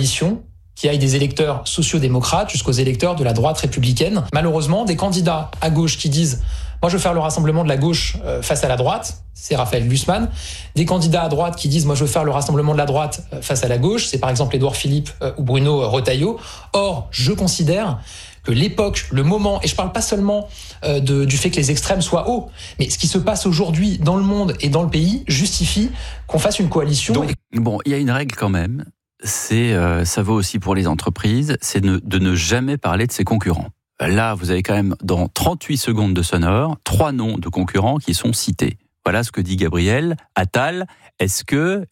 coalition qui aille des électeurs sociaux-démocrates jusqu'aux électeurs de la droite républicaine. Malheureusement, des candidats à gauche qui disent « moi je veux faire le rassemblement de la gauche face à la droite », c'est Raphaël Glucksmann. Des candidats à droite qui disent « moi je veux faire le rassemblement de la droite face à la gauche », c'est par exemple Édouard Philippe ou Bruno Retailleau. Or, je considère que l'époque, le moment, et je parle pas seulement du fait que les extrêmes soient hauts, mais ce qui se passe aujourd'hui dans le monde et dans le pays justifie qu'on fasse une coalition. Donc, bon, il y a une règle quand même, c'est ça vaut aussi pour les entreprises, c'est de ne jamais parler de ses concurrents. Là, vous avez quand même, dans 38 secondes de sonore, 3 noms de concurrents qui sont cités. Voilà ce que dit Gabriel Attal. Est-ce que,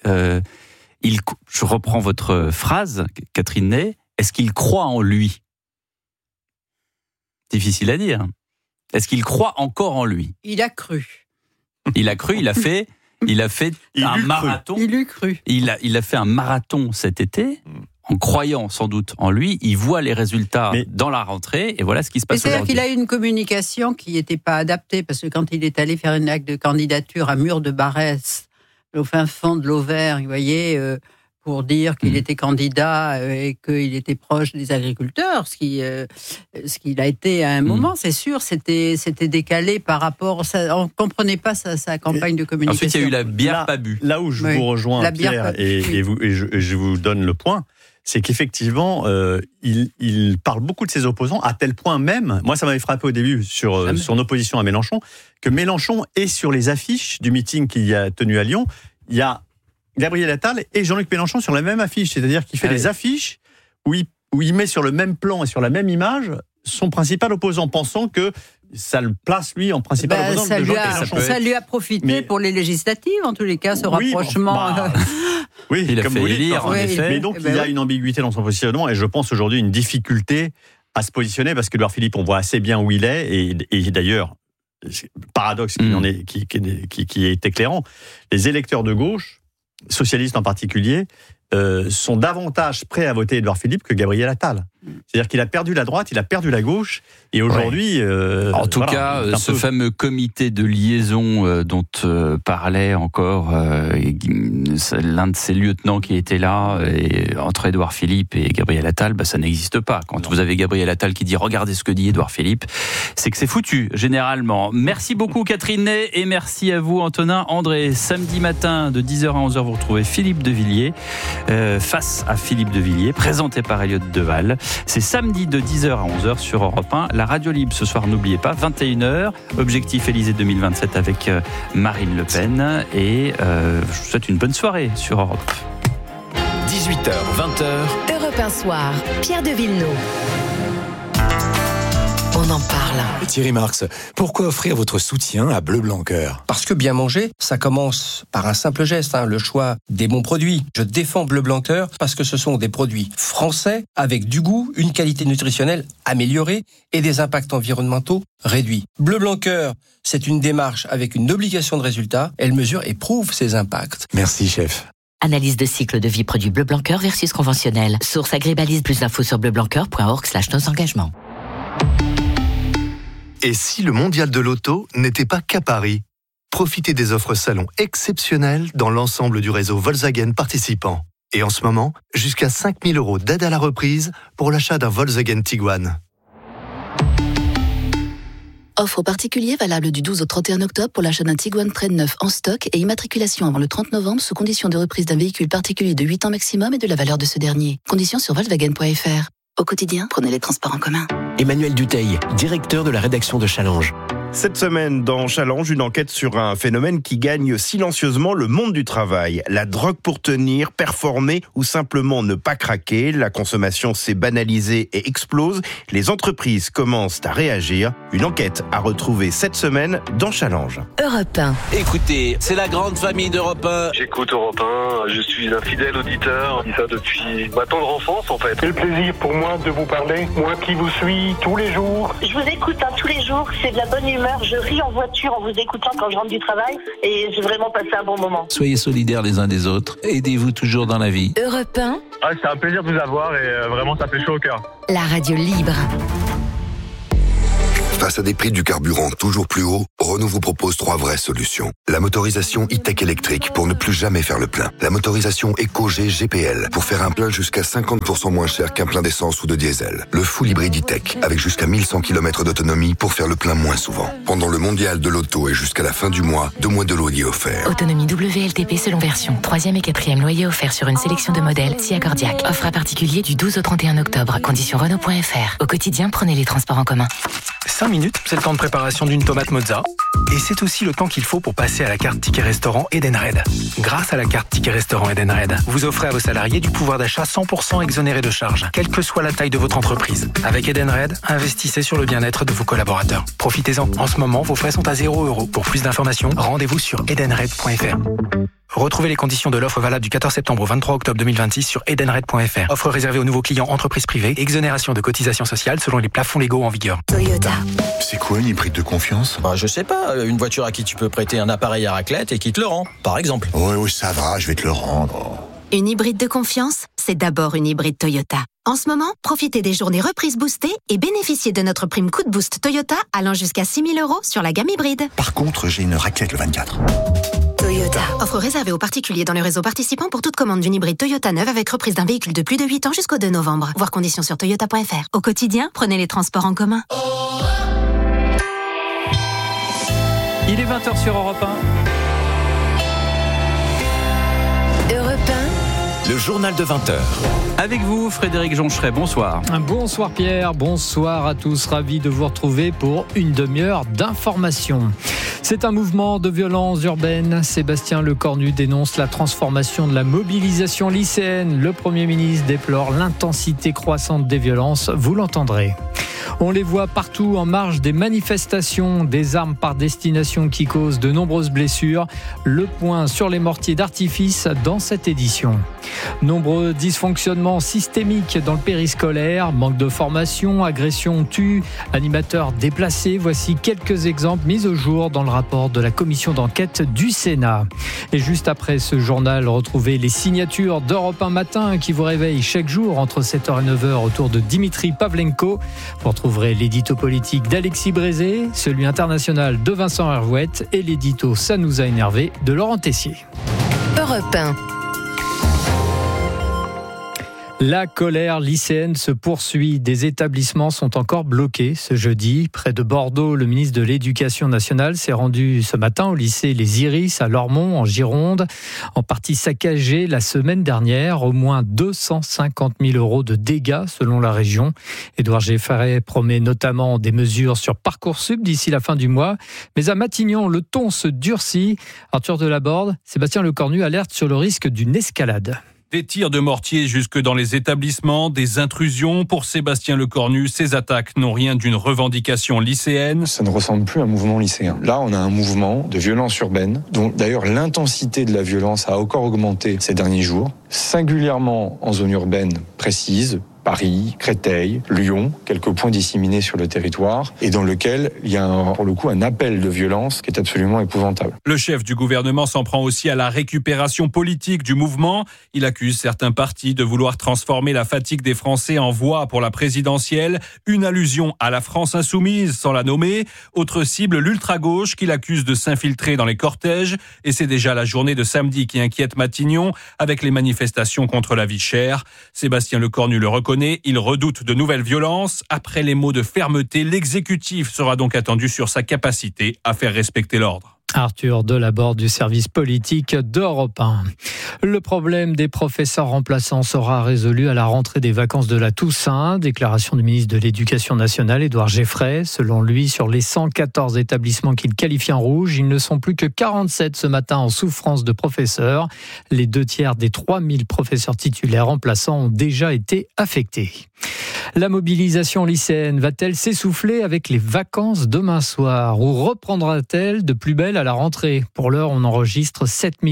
je reprends votre phrase, Catherine Ney, est-ce qu'il croit en lui ? Difficile à dire. Est-ce qu'il croit encore en lui ? Il a cru. Il a cru, il a fait un marathon. Il eût cru. Il a fait un marathon cet été, en croyant sans doute en lui. Il voit les résultats dans la rentrée, et voilà ce qui se passe aujourd'hui. C'est-à-dire qu'il a eu une communication qui n'était pas adaptée, parce que quand il est allé faire une acte de candidature à Mur-de-Barès, au fin fond de l'Auvergne, vous voyez, pour dire qu'il était candidat et qu'il était proche des agriculteurs, ce qu'il a été à un moment, c'est sûr, c'était décalé par rapport... on ne comprenait pas sa campagne de communication. Ensuite, il y a eu la bière pas bu. Là où je vous rejoins, Pierre, et je vous donne le point, c'est qu'effectivement, il parle beaucoup de ses opposants, à tel point même, moi ça m'avait frappé au début sur son opposition à Mélenchon, que Mélenchon est sur les affiches du meeting qu'il a tenu à Lyon. Il y a Gabriel Attal et Jean-Luc Mélenchon sur la même affiche, c'est-à-dire qu'il fait des affiches où il met sur le même plan et sur la même image son principal opposant, pensant que ça le place lui en principal opposant de Jean-Luc Mélenchon. Ça lui a profité pour les législatives, en tous les cas, ce rapprochement. Oui, il comme a fait vous élire, en effet. Mais donc, il y a une ambiguïté dans son positionnement, et je pense aujourd'hui une difficulté à se positionner, parce que Édouard Philippe, on voit assez bien où il est, et d'ailleurs, paradoxe qui est éclairant, les électeurs de gauche, socialistes en particulier, sont davantage prêts à voter Édouard Philippe que Gabriel Attal. C'est-à-dire qu'il a perdu la droite, il a perdu la gauche, et aujourd'hui... en tout cas, ce fameux comité de liaison dont parlait encore l'un de ses lieutenants qui était là, entre Édouard Philippe et Gabriel Attal, ça n'existe pas. Quand vous avez Gabriel Attal qui dit « Regardez ce que dit Édouard Philippe », c'est que c'est foutu, généralement. Merci beaucoup Catherine Ney, et merci à vous Antonin André. Samedi matin, de 10h à 11h, vous retrouvez Philippe de Villiers, face à Philippe de Villiers, présenté par Elliott Deval. C'est samedi de 10h à 11h sur Europe 1. La radio libre ce soir, n'oubliez pas, 21h. Objectif Élysée 2027 avec Marine Le Pen. Et je vous souhaite une bonne soirée sur Europe. 18h, 20h. Europe 1 soir. Pierre de Villeneuve. On en parle. Thierry Marx, pourquoi offrir votre soutien à Bleu Blanc Cœur ? Parce que bien manger, ça commence par un simple geste, le choix des bons produits. Je défends Bleu Blanc Cœur parce que ce sont des produits français avec du goût, une qualité nutritionnelle améliorée et des impacts environnementaux réduits. Bleu Blanc Cœur, c'est une démarche avec une obligation de résultat. Elle mesure et prouve ses impacts. Merci, chef. Analyse de cycle de vie produit Bleu Blanc Cœur versus conventionnel. Source Agribalise. Plus d'infos sur bleublanccoeur.org/nos engagements. Et si le mondial de l'auto n'était pas qu'à Paris ? Profitez des offres salon exceptionnelles dans l'ensemble du réseau Volkswagen participant. Et en ce moment, jusqu'à 5 000 € d'aide à la reprise pour l'achat d'un Volkswagen Tiguan. Offre aux particuliers valable du 12 au 31 octobre pour l'achat d'un Tiguan Trail neuf en stock et immatriculation avant le 30 novembre sous condition de reprise d'un véhicule particulier de 8 ans maximum et de la valeur de ce dernier. Conditions sur Volkswagen.fr. Au quotidien, prenez les transports en commun. Emmanuel Dutheil, directeur de la rédaction de Challenge. Cette semaine, dans Challenge, une enquête sur un phénomène qui gagne silencieusement le monde du travail. La drogue pour tenir, performer ou simplement ne pas craquer. La consommation s'est banalisée et explose. Les entreprises commencent à réagir. Une enquête à retrouver cette semaine dans Challenge. Europe 1. Écoutez, c'est la grande famille d'Europe 1. J'écoute Europe 1, je suis un fidèle auditeur. Je dis ça depuis ma tendre enfance en fait. Quel plaisir pour moi de vous parler. Moi qui vous suis tous les jours. Je vous écoute tous les jours, c'est de la bonne humeur. Je ris en voiture en vous écoutant quand je rentre du travail et j'ai vraiment passé un bon moment. Soyez solidaires les uns des autres, aidez-vous toujours dans la vie. Europe 1. C'est un plaisir de vous avoir et vraiment ça fait chaud au cœur. La radio libre. Face à des prix du carburant toujours plus hauts, Renault vous propose 3 vraies solutions. La motorisation e-tech électrique pour ne plus jamais faire le plein. La motorisation EcoG GPL pour faire un plein jusqu'à 50% moins cher qu'un plein d'essence ou de diesel. Le full hybride e-tech avec jusqu'à 1100 km d'autonomie pour faire le plein moins souvent. Pendant le mondial de l'auto et jusqu'à la fin du mois, 2 mois de loyer offerts. Autonomie WLTP selon version. 3e et 4e loyer offert sur une sélection de modèles si accordiaque. Offre à particulier du 12 au 31 octobre. Conditions Renault.fr. Au quotidien, prenez les transports en commun. 5 minutes, c'est le temps de préparation d'une tomate mozza. Et c'est aussi le temps qu'il faut pour passer à la carte Ticket Restaurant Edenred. Grâce à la carte Ticket Restaurant Edenred, vous offrez à vos salariés du pouvoir d'achat 100% exonéré de charges, quelle que soit la taille de votre entreprise. Avec Edenred, investissez sur le bien-être de vos collaborateurs. Profitez-en. En ce moment, vos frais sont à 0 €. Pour plus d'informations, rendez-vous sur edenred.fr. Retrouvez les conditions de l'offre valable du 14 septembre au 23 octobre 2026 sur edenred.fr. Offre réservée aux nouveaux clients entreprises privées. Exonération de cotisations sociales selon les plafonds légaux en vigueur. Toyota. C'est quoi une hybride de confiance ? Je sais pas, une voiture à qui tu peux prêter un appareil à raclette et qui te le rend, par exemple. Oui, ça va, je vais te le rendre. Une hybride de confiance, c'est d'abord une hybride Toyota. En ce moment, profitez des journées reprises boostées et bénéficiez de notre prime coup de boost Toyota allant jusqu'à 6 000 € sur la gamme hybride. Par contre, j'ai une raclette le 24. Toyota. Offre réservée aux particuliers dans le réseau participant pour toute commande d'une hybride Toyota neuve avec reprise d'un véhicule de plus de 8 ans jusqu'au 2 novembre. Voir conditions sur toyota.fr. Au quotidien, prenez les transports en commun. Il est 20h sur Europe 1. Europe 1. Le journal de 20h. Avec vous, Frédéric Joncheret, bonsoir. Bonsoir Pierre, bonsoir à tous, ravi de vous retrouver pour une demi-heure d'information. C'est un mouvement de violence urbaine. Sébastien Lecornu dénonce la transformation de la mobilisation lycéenne. Le Premier ministre déplore l'intensité croissante des violences, vous l'entendrez. On les voit partout en marge des manifestations, des armes par destination qui causent de nombreuses blessures. Le point sur les mortiers d'artifice dans cette édition. Nombreux dysfonctionnements systémiques dans le périscolaire, manque de formation, agressions tues, animateurs déplacés. Voici quelques exemples mis au jour dans le rapport de la commission d'enquête du Sénat. Et juste après ce journal, retrouvez les signatures d'Europe 1 Matin qui vous réveillent chaque jour entre 7h et 9h autour de Dimitri Pavlenko. Vous retrouverez l'édito politique d'Alexis Brézé, celui international de Vincent Hervouette et l'édito Ça nous a énervé de Laurent Tessier. Europe 1. La colère lycéenne se poursuit. Des établissements sont encore bloqués ce jeudi. Près de Bordeaux, le ministre de l'Éducation nationale s'est rendu ce matin au lycée Les Iris à Lormont, en Gironde. En partie saccagé la semaine dernière, au moins 250 000 € de dégâts selon la région. Édouard Gefferet promet notamment des mesures sur Parcoursup d'ici la fin du mois. Mais à Matignon, le ton se durcit. Arthur Delaborde, Sébastien Lecornu alerte sur le risque d'une escalade. Des tirs de mortier jusque dans les établissements, des intrusions. Pour Sébastien Lecornu, ces attaques n'ont rien d'une revendication lycéenne. Ça ne ressemble plus à un mouvement lycéen. Là, on a un mouvement de violence urbaine, dont d'ailleurs l'intensité de la violence a encore augmenté ces derniers jours, singulièrement en zone urbaine précise. Paris, Créteil, Lyon, quelques points disséminés sur le territoire et dans lequel il y a pour le coup un appel de violence qui est absolument épouvantable. Le chef du gouvernement s'en prend aussi à la récupération politique du mouvement. Il accuse certains partis de vouloir transformer la fatigue des Français en voix pour la présidentielle. Une allusion à la France insoumise sans la nommer. Autre cible, l'ultra-gauche qu'il accuse de s'infiltrer dans les cortèges. Et c'est déjà la journée de samedi qui inquiète Matignon avec les manifestations contre la vie chère. Sébastien Lecornu le reconnaît. Il redoute de nouvelles violences. Après les mots de fermeté, l'exécutif sera donc attendu sur sa capacité à faire respecter l'ordre. Arthur Delaborde du service politique d'Europe 1. Le problème des professeurs remplaçants sera résolu à la rentrée des vacances de la Toussaint. Déclaration du ministre de l'Éducation nationale, Édouard Gefferet. Selon lui, sur les 114 établissements qu'il qualifie en rouge, ils ne sont plus que 47 ce matin en souffrance de professeurs. Les 2/3 des 3000 professeurs titulaires remplaçants ont déjà été affectés. La mobilisation lycéenne va-t-elle s'essouffler avec les vacances demain soir ou reprendra-t-elle de plus belle à la rentrée ? Pour l'heure, on enregistre 7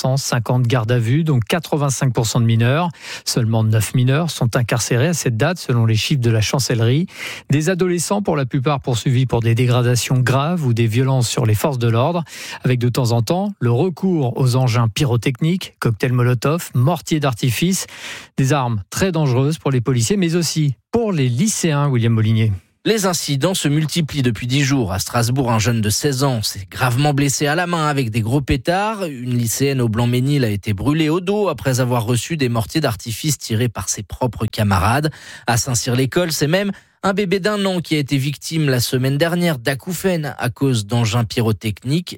950 gardes à vue, dont 85% de mineurs. Seulement 9 mineurs sont incarcérés à cette date, selon les chiffres de la chancellerie. Des adolescents, pour la plupart poursuivis pour des dégradations graves ou des violences sur les forces de l'ordre, avec de temps en temps le recours aux engins pyrotechniques, cocktails Molotov, mortiers d'artifice, des armes très dangereuses pour les policiers, mais aussi pour les lycéens, William Molinier. Les incidents se multiplient depuis 10 jours. À Strasbourg, un jeune de 16 ans s'est gravement blessé à la main avec des gros pétards. Une lycéenne au Blanc-Ménil a été brûlée au dos après avoir reçu des mortiers d'artifice tirés par ses propres camarades. À Saint-Cyr-l'École, c'est même un bébé d'1 an qui a été victime la semaine dernière d'acouphènes à cause d'engins pyrotechniques.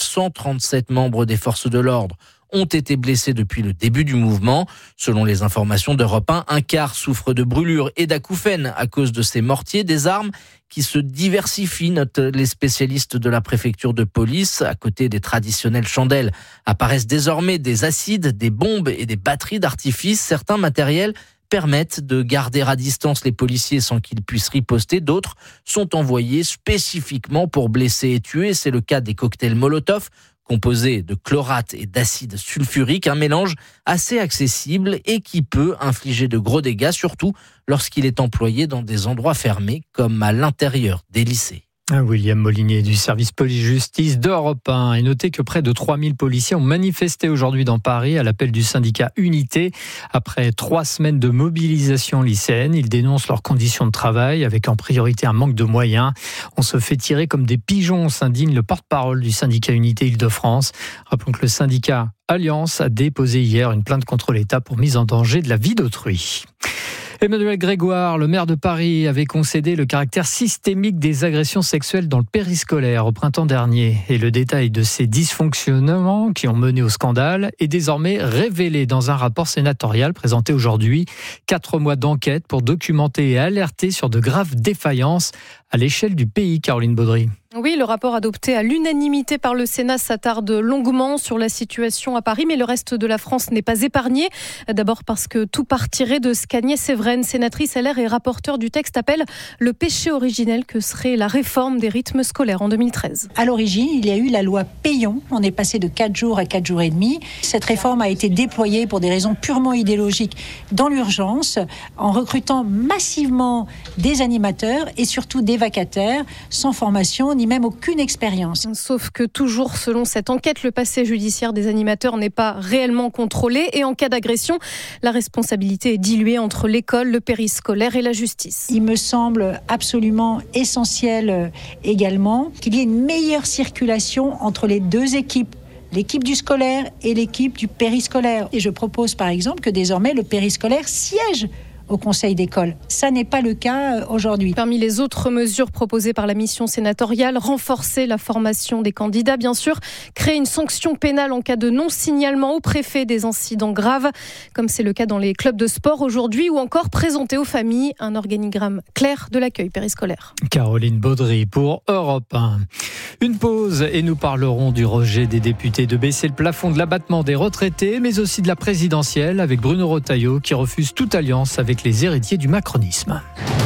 937 membres des forces de l'ordre ont été blessés depuis le début du mouvement. Selon les informations d'Europe 1, un quart souffre de brûlures et d'acouphènes à cause de ces mortiers, des armes qui se diversifient, notent les spécialistes de la préfecture de police. À côté des traditionnelles chandelles, apparaissent désormais des acides, des bombes et des batteries d'artifice. Certains matériels permettent de garder à distance les policiers sans qu'ils puissent riposter. D'autres sont envoyés spécifiquement pour blesser et tuer. C'est le cas des cocktails Molotov, composé de chlorate et d'acide sulfurique, un mélange assez accessible et qui peut infliger de gros dégâts, surtout lorsqu'il est employé dans des endroits fermés comme à l'intérieur des lycées. William Molinier du service police-justice d'Europe 1. Et notez que près de 3000 policiers ont manifesté aujourd'hui dans Paris à l'appel du syndicat Unité. Après 3 semaines de mobilisation lycéenne, ils dénoncent leurs conditions de travail avec en priorité un manque de moyens. On se fait tirer comme des pigeons, s'indigne le porte-parole du syndicat Unité Île-de-France. Rappelons que le syndicat Alliance a déposé hier une plainte contre l'État pour mise en danger de la vie d'autrui. Emmanuel Grégoire, le maire de Paris, avait concédé le caractère systémique des agressions sexuelles dans le périscolaire au printemps dernier. Et le détail de ces dysfonctionnements qui ont mené au scandale est désormais révélé dans un rapport sénatorial présenté aujourd'hui. 4 mois d'enquête pour documenter et alerter sur de graves défaillances à l'échelle du pays, Caroline Baudry. Oui, le rapport adopté à l'unanimité par le Sénat s'attarde longuement sur la situation à Paris, mais le reste de la France n'est pas épargné. D'abord parce que tout part tiré de ce qu'Agnès Séveraine, sénatrice LR et rapporteure du texte, appelle le péché originel que serait la réforme des rythmes scolaires en 2013. À l'origine, il y a eu la loi Payon. On est passé de 4 jours à 4 jours et demi. Cette réforme a été déployée pour des raisons purement idéologiques dans l'urgence, en recrutant massivement des animateurs et surtout des vacataires sans formation ni même aucune expérience. Sauf que toujours selon cette enquête, le passé judiciaire des animateurs n'est pas réellement contrôlé et en cas d'agression, la responsabilité est diluée entre l'école, le périscolaire et la justice. Il me semble absolument essentiel également qu'il y ait une meilleure circulation entre les deux équipes, l'équipe du scolaire et l'équipe du périscolaire. Et je propose par exemple que désormais le périscolaire siège au conseil d'école. Ça n'est pas le cas aujourd'hui. Parmi les autres mesures proposées par la mission sénatoriale, renforcer la formation des candidats, bien sûr, créer une sanction pénale en cas de non-signalement au préfet des incidents graves, comme c'est le cas dans les clubs de sport aujourd'hui, ou encore présenter aux familles un organigramme clair de l'accueil périscolaire. Caroline Baudry pour Europe 1. Une pause et nous parlerons du rejet des députés de baisser le plafond de l'abattement des retraités, mais aussi de la présidentielle avec Bruno Retailleau qui refuse toute alliance avec les héritiers du macronisme.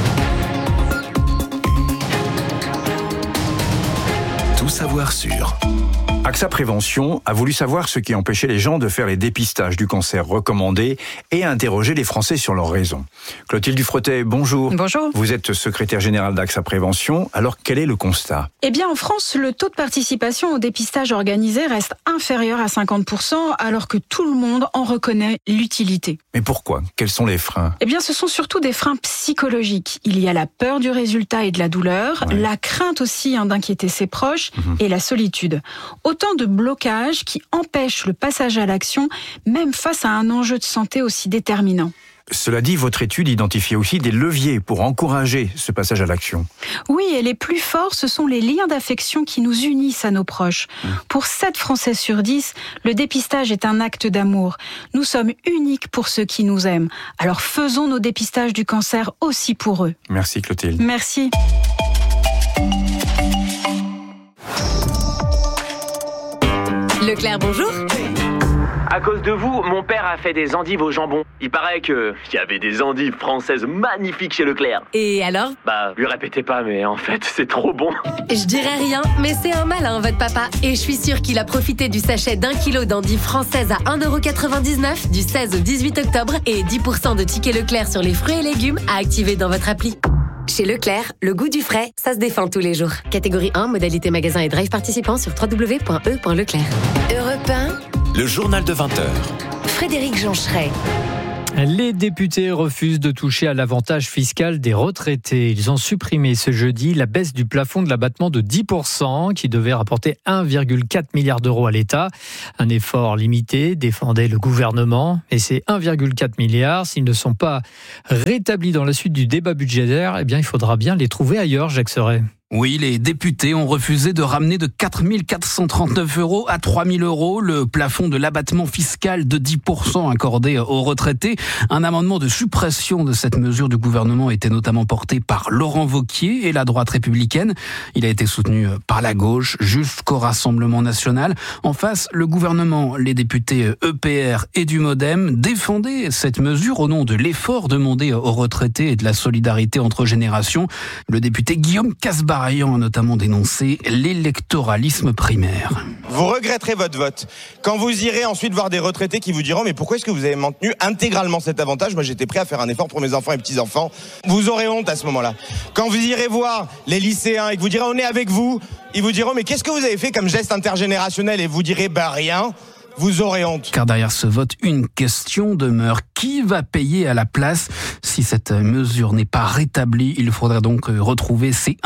Tout savoir sur AXA Prévention a voulu savoir ce qui empêchait les gens de faire les dépistages du cancer recommandés et a interrogé les Français sur leurs raisons. Clotilde Dufretet, bonjour. Bonjour. Vous êtes secrétaire générale d'AXA Prévention. Alors, quel est le constat ? Eh bien, en France, le taux de participation au dépistage organisé reste inférieur à 50%, alors que tout le monde en reconnaît l'utilité. Mais pourquoi ? Quels sont les freins ? Eh bien, ce sont surtout des freins psychologiques. Il y a la peur du résultat et de la douleur, la crainte aussi d'inquiéter ses proches et la solitude. Autant de blocages qui empêchent le passage à l'action, même face à un enjeu de santé aussi déterminant. Cela dit, votre étude identifie aussi des leviers pour encourager ce passage à l'action. Oui, et les plus forts, ce sont les liens d'affection qui nous unissent à nos proches. Pour 7 Français sur 10, le dépistage est un acte d'amour. Nous sommes uniques pour ceux qui nous aiment. Alors faisons nos dépistages du cancer aussi pour eux. Merci Clotilde. Merci. Leclerc, bonjour. À cause de vous, mon père a fait des endives au jambon. Il paraît qu'il y avait des endives françaises magnifiques chez Leclerc. Et alors ? Lui répétez pas, mais en fait, c'est trop bon. Je dirais rien, mais c'est un malin, votre papa. Et je suis sûre qu'il a profité du sachet d'1 kilo d'endives françaises à 1,99€ du 16 au 18 octobre et 10% de tickets Leclerc sur les fruits et légumes à activer dans votre appli. Chez Leclerc, le goût du frais, ça se défend tous les jours. Catégorie 1, modalité magasin et drive participant sur www.e.leclerc. Europe 1, le journal de 20h. Frédéric Jeancheret. Les députés refusent de toucher à l'avantage fiscal des retraités. Ils ont supprimé ce jeudi la baisse du plafond de l'abattement de 10% qui devait rapporter 1,4 milliard d'euros à l'État. Un effort limité, défendait le gouvernement. Et ces 1,4 milliard, s'ils ne sont pas rétablis dans la suite du débat budgétaire, eh bien, il faudra bien les trouver ailleurs, Jacques Serret. Oui, les députés ont refusé de ramener de 4 439 € à 3 000 € le plafond de l'abattement fiscal de 10% accordé aux retraités. Un amendement de suppression de cette mesure du gouvernement était notamment porté par Laurent Wauquiez et la droite républicaine. Il a été soutenu par la gauche jusqu'au Rassemblement national. En face, le gouvernement, les députés EPR et du MoDem défendaient cette mesure au nom de l'effort demandé aux retraités et de la solidarité entre générations. Le député Guillaume Casbarian a notamment dénoncé l'électoralisme primaire. Vous regretterez votre vote quand vous irez ensuite voir des retraités qui vous diront mais pourquoi est-ce que vous avez maintenu intégralement cet avantage ? Moi j'étais prêt à faire un effort pour mes enfants et petits-enfants. Vous aurez honte à ce moment-là. Quand vous irez voir les lycéens et que vous direz on est avec vous, ils vous diront mais qu'est-ce que vous avez fait comme geste intergénérationnel et vous direz rien. Vous aurez honte. Car derrière ce vote, une question demeure. Qui va payer à la place ? Si cette mesure n'est pas rétablie, il faudra donc retrouver ces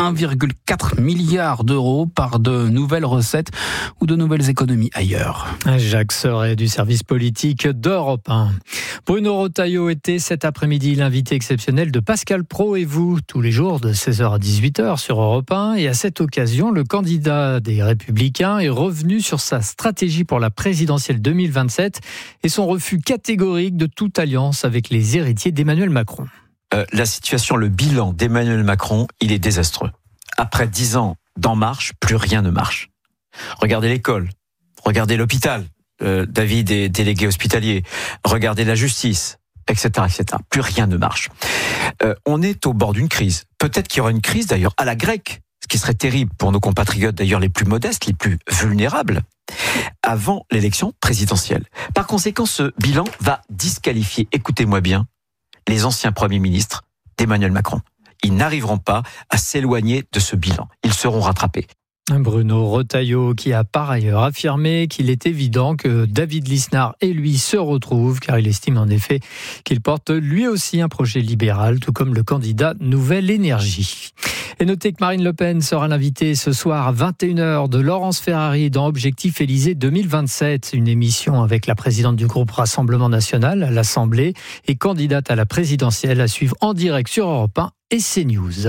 1,4 milliard d'euros par de nouvelles recettes ou de nouvelles économies ailleurs. Jacques Serret du service politique d'Europe 1. Bruno Retailleau était cet après-midi l'invité exceptionnel de Pascal Praud et vous, tous les jours de 16h à 18h sur Europe 1. Et à cette occasion, le candidat des Républicains est revenu sur sa stratégie pour la présidentielle 2027 et son refus catégorique de toute alliance avec les héritiers d'Emmanuel Macron. La situation, le bilan d'Emmanuel Macron, il est désastreux. Après 10 ans d'En Marche, plus rien ne marche. Regardez l'école, regardez l'hôpital, David est délégué hospitalier, regardez la justice, etc., etc. Plus rien ne marche. On est au bord d'une crise. Peut-être qu'il y aura une crise d'ailleurs à la grecque, ce qui serait terrible pour nos compatriotes d'ailleurs les plus modestes, les plus vulnérables, avant l'élection présidentielle. Par conséquent, ce bilan va disqualifier, écoutez-moi bien, les anciens premiers ministres d'Emmanuel Macron. Ils n'arriveront pas à s'éloigner de ce bilan. Ils seront rattrapés. Bruno Retailleau qui a par ailleurs affirmé qu'il est évident que David Lisnard et lui se retrouvent car il estime en effet qu'il porte lui aussi un projet libéral tout comme le candidat Nouvelle Énergie. Et notez que Marine Le Pen sera l'invitée ce soir à 21h de Laurence Ferrari dans Objectif Élysée 2027, une émission avec la présidente du groupe Rassemblement National à l'Assemblée et candidate à la présidentielle à suivre en direct sur Europe 1 et CNews.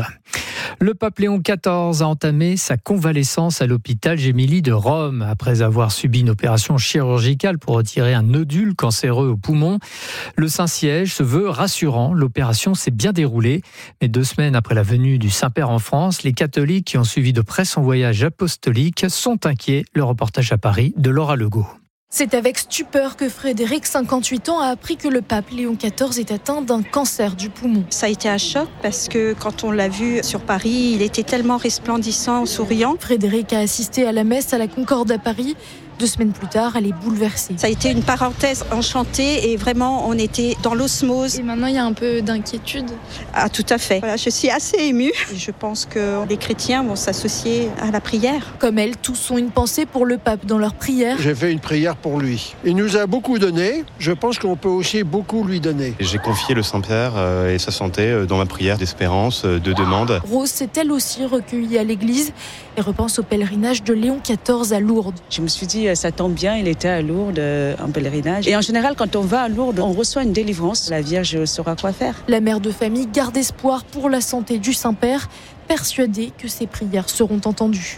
Le pape Léon XIV a entamé sa convalescence à l'hôpital Gemelli de Rome après avoir subi une opération chirurgicale pour retirer un nodule cancéreux au poumon. Le Saint-Siège se veut rassurant. L'opération s'est bien déroulée. Mais 2 semaines après la venue du Saint-Père en France, les catholiques qui ont suivi de près son voyage apostolique sont inquiets. Le reportage à Paris de Laura Legault. C'est avec stupeur que Frédéric, 58 ans, a appris que le pape Léon XIV est atteint d'un cancer du poumon. Ça a été un choc parce que quand on l'a vu sur Paris, il était tellement resplendissant, souriant. Frédéric a assisté à la messe à la Concorde à Paris. 2 semaines plus tard, elle est bouleversée. Ça a été une parenthèse enchantée et vraiment on était dans l'osmose. Et maintenant il y a un peu d'inquiétude. Ah tout à fait. Voilà, je suis assez émue. Je pense que les chrétiens vont s'associer à la prière. Comme elle, tous ont une pensée pour le pape dans leur prière. J'ai fait une prière pour lui. Il nous a beaucoup donné. Je pense qu'on peut aussi beaucoup lui donner. J'ai confié le Saint-Père et sa santé dans ma prière d'espérance, de demande. Rose s'est elle aussi recueillie à l'église et repense au pèlerinage de Léon XIV à Lourdes. Je me suis dit, ça tombe bien, il était à Lourdes en pèlerinage. Et en général, quand on va à Lourdes, on reçoit une délivrance. La Vierge saura quoi faire. La mère de famille garde espoir pour la santé du Saint-Père, persuadée que ses prières seront entendues.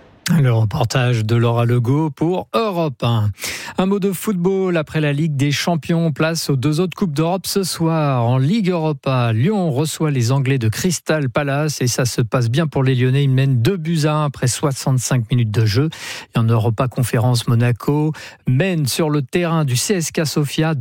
Le reportage de Laura Legault pour Europe 1. Un mot de football après la Ligue des Champions. Place aux 2 autres Coupes d'Europe ce soir. En Ligue Europa, Lyon reçoit les Anglais de Crystal Palace et ça se passe bien pour les Lyonnais. Ils mènent 2-1 après 65 minutes de jeu. Et en Europa Conférence, Monaco mène sur le terrain du CSKA Sofia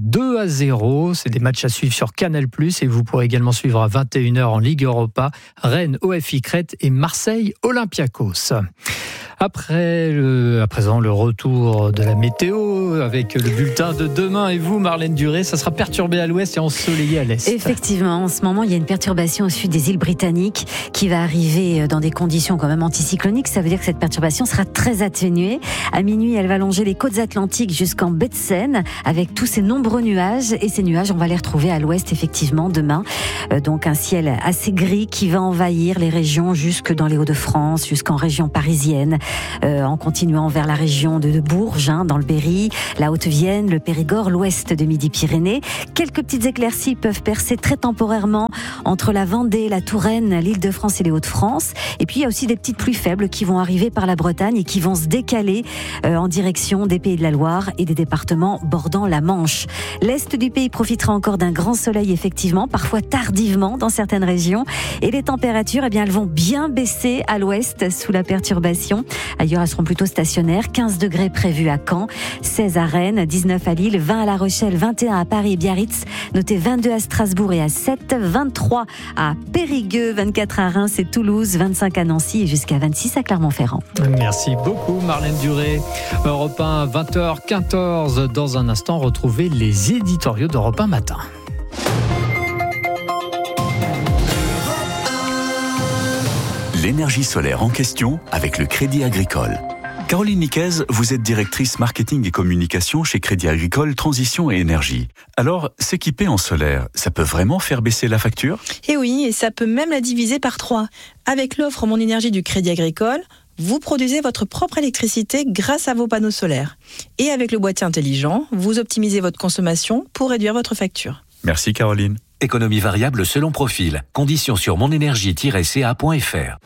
2-0. C'est des matchs à suivre sur Canal+. Et vous pourrez également suivre à 21h en Ligue Europa Rennes OFI Crète et Marseille Olympiakos. À présent, le retour de la météo avec le bulletin de demain. Et vous, Marlène Duré, ça sera perturbé à l'ouest et ensoleillé à l'est. Effectivement, en ce moment, il y a une perturbation au sud des îles britanniques qui va arriver dans des conditions quand même anticycloniques. Ça veut dire que cette perturbation sera très atténuée. À minuit, elle va longer les côtes atlantiques jusqu'en baie de Seine avec tous ces nombreux nuages. Et ces nuages, on va les retrouver à l'ouest, effectivement, demain. Donc un ciel assez gris qui va envahir les régions jusque dans les Hauts-de-France, jusqu'en région parisienne, en continuant vers la région de Bourges, dans le Berry, la Haute-Vienne, le Périgord, l'ouest de Midi-Pyrénées. Quelques petites éclaircies peuvent percer très temporairement entre la Vendée, la Touraine, l'Île-de-France et les Hauts-de-France. Et puis il y a aussi des petites pluies faibles qui vont arriver par la Bretagne et qui vont se décaler en direction des Pays de la Loire et des départements bordant la Manche. L'est du pays profitera encore d'un grand soleil, effectivement, parfois tardivement dans certaines régions. Et les températures, elles vont bien baisser à l'ouest sous la perturbation. Ailleurs, elles seront plutôt stationnaires. 15 degrés prévus à Caen, 16 à Rennes, 19 à Lille, 20 à La Rochelle, 21 à Paris et Biarritz. Notez 22 à Strasbourg et à 7, 23 à Périgueux, 24 à Reims et Toulouse, 25 à Nancy et jusqu'à 26 à Clermont-Ferrand. Merci beaucoup, Marlène Duré. Europe 1, 20h14. Dans un instant, retrouvez les éditoriaux d'Europe 1 matin. L'énergie solaire en question avec le Crédit Agricole. Caroline Niquez, vous êtes directrice marketing et communication chez Crédit Agricole Transition et Énergie. Alors, s'équiper en solaire, ça peut vraiment faire baisser la facture ? Eh oui, et ça peut même la diviser par 3. Avec l'offre Mon Énergie du Crédit Agricole, vous produisez votre propre électricité grâce à vos panneaux solaires. Et avec le boîtier intelligent, vous optimisez votre consommation pour réduire votre facture. Merci Caroline. Économie variable selon profil. Conditions sur monénergie-ca.fr.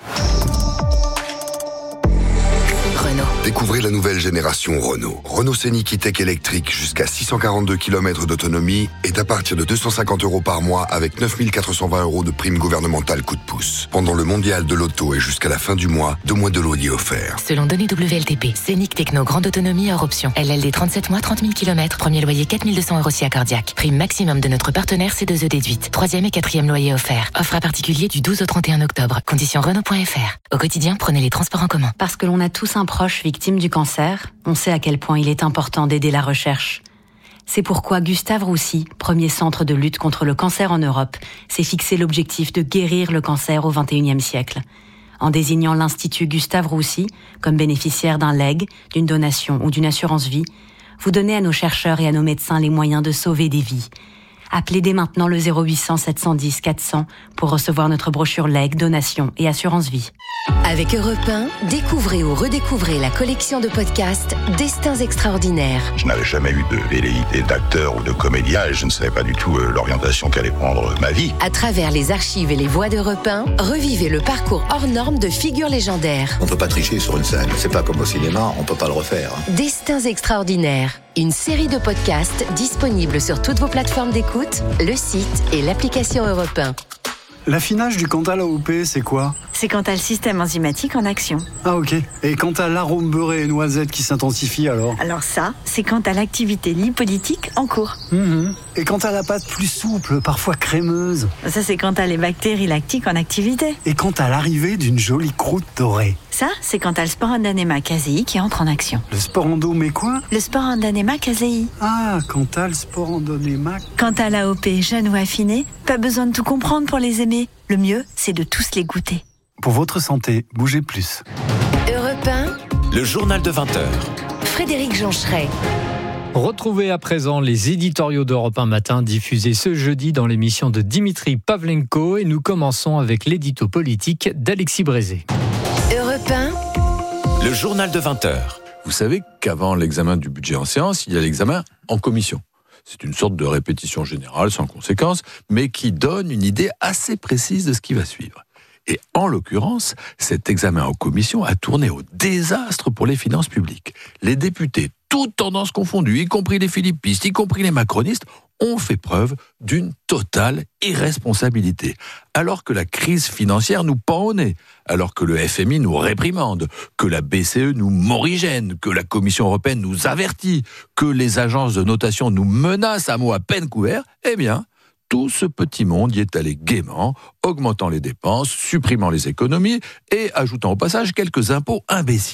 Découvrez la nouvelle génération Renault. Renault Scénic E-Tech électrique jusqu'à 642 km d'autonomie est à partir de 250 € par mois avec 9 420 € de prime gouvernementale coup de pouce. Pendant le mondial de l'auto et jusqu'à la fin du mois, 2 mois de loyer offerts. Selon données WLTP, Scénic Techno grande autonomie hors option. LLD 37 mois, 30 000 km, premier loyer 4 200 € si accordiaque. Prime maximum de notre partenaire C2E déduite. 3e et 4e loyer offert. Offre à particulier du 12 au 31 octobre. Conditions Renault.fr. Au quotidien, prenez les transports en commun. Parce que l'on a tous un proche victime du cancer, on sait à quel point il est important d'aider la recherche. C'est pourquoi Gustave Roussy, premier centre de lutte contre le cancer en Europe, s'est fixé l'objectif de guérir le cancer au XXIe siècle. En désignant l'Institut Gustave Roussy comme bénéficiaire d'un legs, d'une donation ou d'une assurance vie, vous donnez à nos chercheurs et à nos médecins les moyens de sauver des vies. Appelez dès maintenant le 0800 710 400 pour recevoir notre brochure legs, donation et assurance vie. Avec Europe 1, découvrez ou redécouvrez la collection de podcasts Destins extraordinaires. Je n'avais jamais eu de velléité d'acteur ou de comédien et je ne savais pas du tout l'orientation qu'allait prendre ma vie. À travers les archives et les voix d'Europe 1, revivez le parcours hors norme de figures légendaires. On ne peut pas tricher sur une scène, c'est pas comme au cinéma, on ne peut pas le refaire. Destins extraordinaires, une série de podcasts disponibles sur toutes vos plateformes d'écoute, le site et l'application Europe 1. L'affinage du Cantal AOP, c'est quoi ? C'est quand t'as le système enzymatique en action. Ah ok. Et quand t'as l'arôme beurré et noisette qui s'intensifie alors ? Alors ça, c'est quand t'as l'activité lipolytique en cours. Et quand t'as la pâte plus souple, parfois crémeuse ? Ça, c'est quand t'as les bactéries lactiques en activité. Et quand t'as l'arrivée d'une jolie croûte dorée ? Ça, c'est quand t'as le Sporandonema casei qui entre en action. Le sporando, mais quoi ? Le Sporandonema casei. Ah, quand t'as le Sporandonema... Quand t'as l'AOP jeune ou affiné, pas besoin de tout comprendre pour les aimer. Le mieux, c'est de tous les goûter. Pour votre santé, bougez plus. Europe 1, le journal de 20h. Frédéric Joncheret. Retrouvez à présent les éditoriaux d'Europe 1 matin diffusés ce jeudi dans l'émission de Dimitri Pavlenko et nous commençons avec l'édito politique d'Alexis Brézé. Europe 1, le journal de 20h. Vous savez qu'avant l'examen du budget en séance, il y a l'examen en commission. C'est une sorte de répétition générale sans conséquence, mais qui donne une idée assez précise de ce qui va suivre. Et en l'occurrence, cet examen en commission a tourné au désastre pour les finances publiques. Les députés, toutes tendances confondues, y compris les philippistes, y compris les macronistes, ont fait preuve d'une totale irresponsabilité. Alors que la crise financière nous pend au nez, alors que le FMI nous réprimande, que la BCE nous morigène, que la Commission européenne nous avertit, que les agences de notation nous menacent à mots à peine couverts, eh bien, tout ce petit monde y est allé gaiement, augmentant les dépenses, supprimant les économies et ajoutant au passage quelques impôts imbéciles.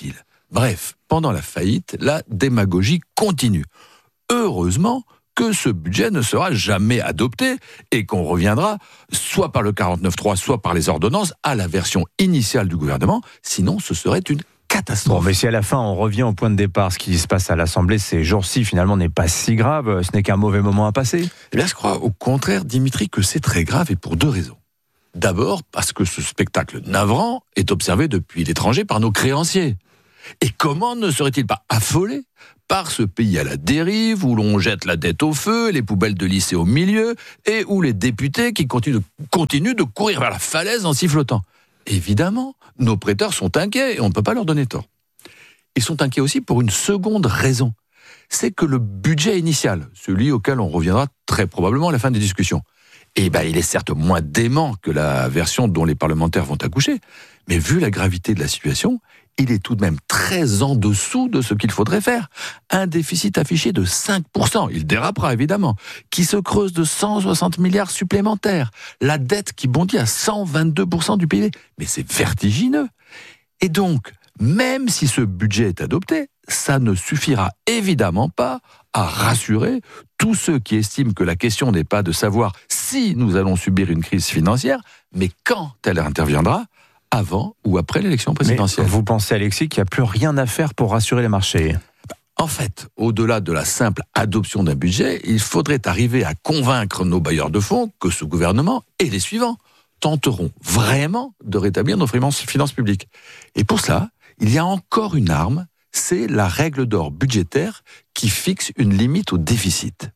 Bref, pendant la faillite, la démagogie continue. Heureusement que ce budget ne sera jamais adopté et qu'on reviendra soit par le 49.3, soit par les ordonnances à la version initiale du gouvernement, sinon ce serait une catastrophe. Bon, mais si à la fin on revient au point de départ, ce qui se passe à l'Assemblée ces jours-ci finalement n'est pas si grave, ce n'est qu'un mauvais moment à passer. Eh bien, je crois au contraire, Dimitri, que c'est très grave et pour deux raisons. D'abord, parce que ce spectacle navrant est observé depuis l'étranger par nos créanciers. Et comment ne serait-il pas affolé par ce pays à la dérive, où l'on jette la dette au feu, les poubelles de lycée au milieu, et où les députés qui continuent de courir vers la falaise en sifflotant. Évidemment, nos prêteurs sont inquiets et on ne peut pas leur donner tort. Ils sont inquiets aussi pour une seconde raison. C'est que le budget initial, celui auquel on reviendra très probablement à la fin des discussions, il est certes moins dément que la version dont les parlementaires vont accoucher, mais vu la gravité de la situation, il est tout de même très en dessous de ce qu'il faudrait faire. Un déficit affiché de 5%, il dérapera évidemment, qui se creuse de 160 milliards supplémentaires, la dette qui bondit à 122% du PIB. Mais c'est vertigineux. Et donc, même si ce budget est adopté, ça ne suffira évidemment pas à rassurer tous ceux qui estiment que la question n'est pas de savoir si nous allons subir une crise financière, mais quand elle interviendra, avant ou après l'élection présidentielle. Mais vous pensez, Alexis, qu'il n'y a plus rien à faire pour rassurer les marchés ? En fait, au-delà de la simple adoption d'un budget, il faudrait arriver à convaincre nos bailleurs de fonds que ce gouvernement et les suivants tenteront vraiment de rétablir nos finances publiques. Et pour cela, il y a encore une arme, c'est la règle d'or budgétaire qui fixe une limite au déficit.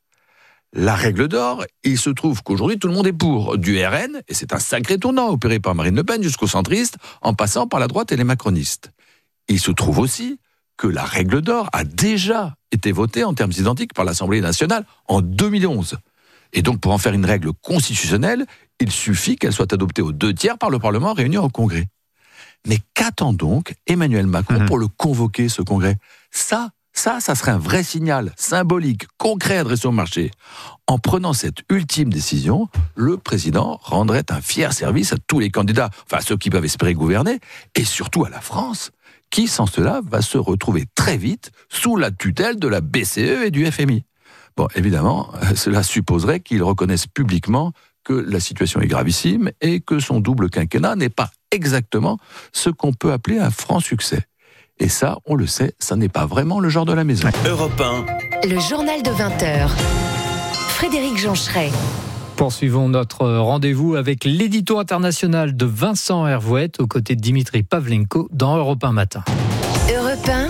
La règle d'or, il se trouve qu'aujourd'hui tout le monde est pour, du RN, et c'est un sacré tournant opéré par Marine Le Pen jusqu'aux centristes, en passant par la droite et les macronistes. Il se trouve aussi que la règle d'or a déjà été votée en termes identiques par l'Assemblée nationale en 2011. Et donc pour en faire une règle constitutionnelle, il suffit qu'elle soit adoptée aux 2/3 par le Parlement réuni au Congrès. Mais qu'attend donc Emmanuel Macron pour le convoquer, ce Congrès ? Ça serait un vrai signal symbolique, concret adressé au marché. En prenant cette ultime décision, le président rendrait un fier service à tous les candidats, enfin à ceux qui peuvent espérer gouverner, et surtout à la France, qui sans cela va se retrouver très vite sous la tutelle de la BCE et du FMI. Bon, évidemment, cela supposerait qu'il reconnaisse publiquement que la situation est gravissime et que son double quinquennat n'est pas exactement ce qu'on peut appeler un franc succès. Et ça, on le sait, ça n'est pas vraiment le genre de la maison. Europe 1. Le journal de 20h. Frédéric Joncheret. Poursuivons notre rendez-vous avec l'édito international de Vincent Hervouet aux côtés de Dimitri Pavlenko dans Europe 1 Matin. Europe 1.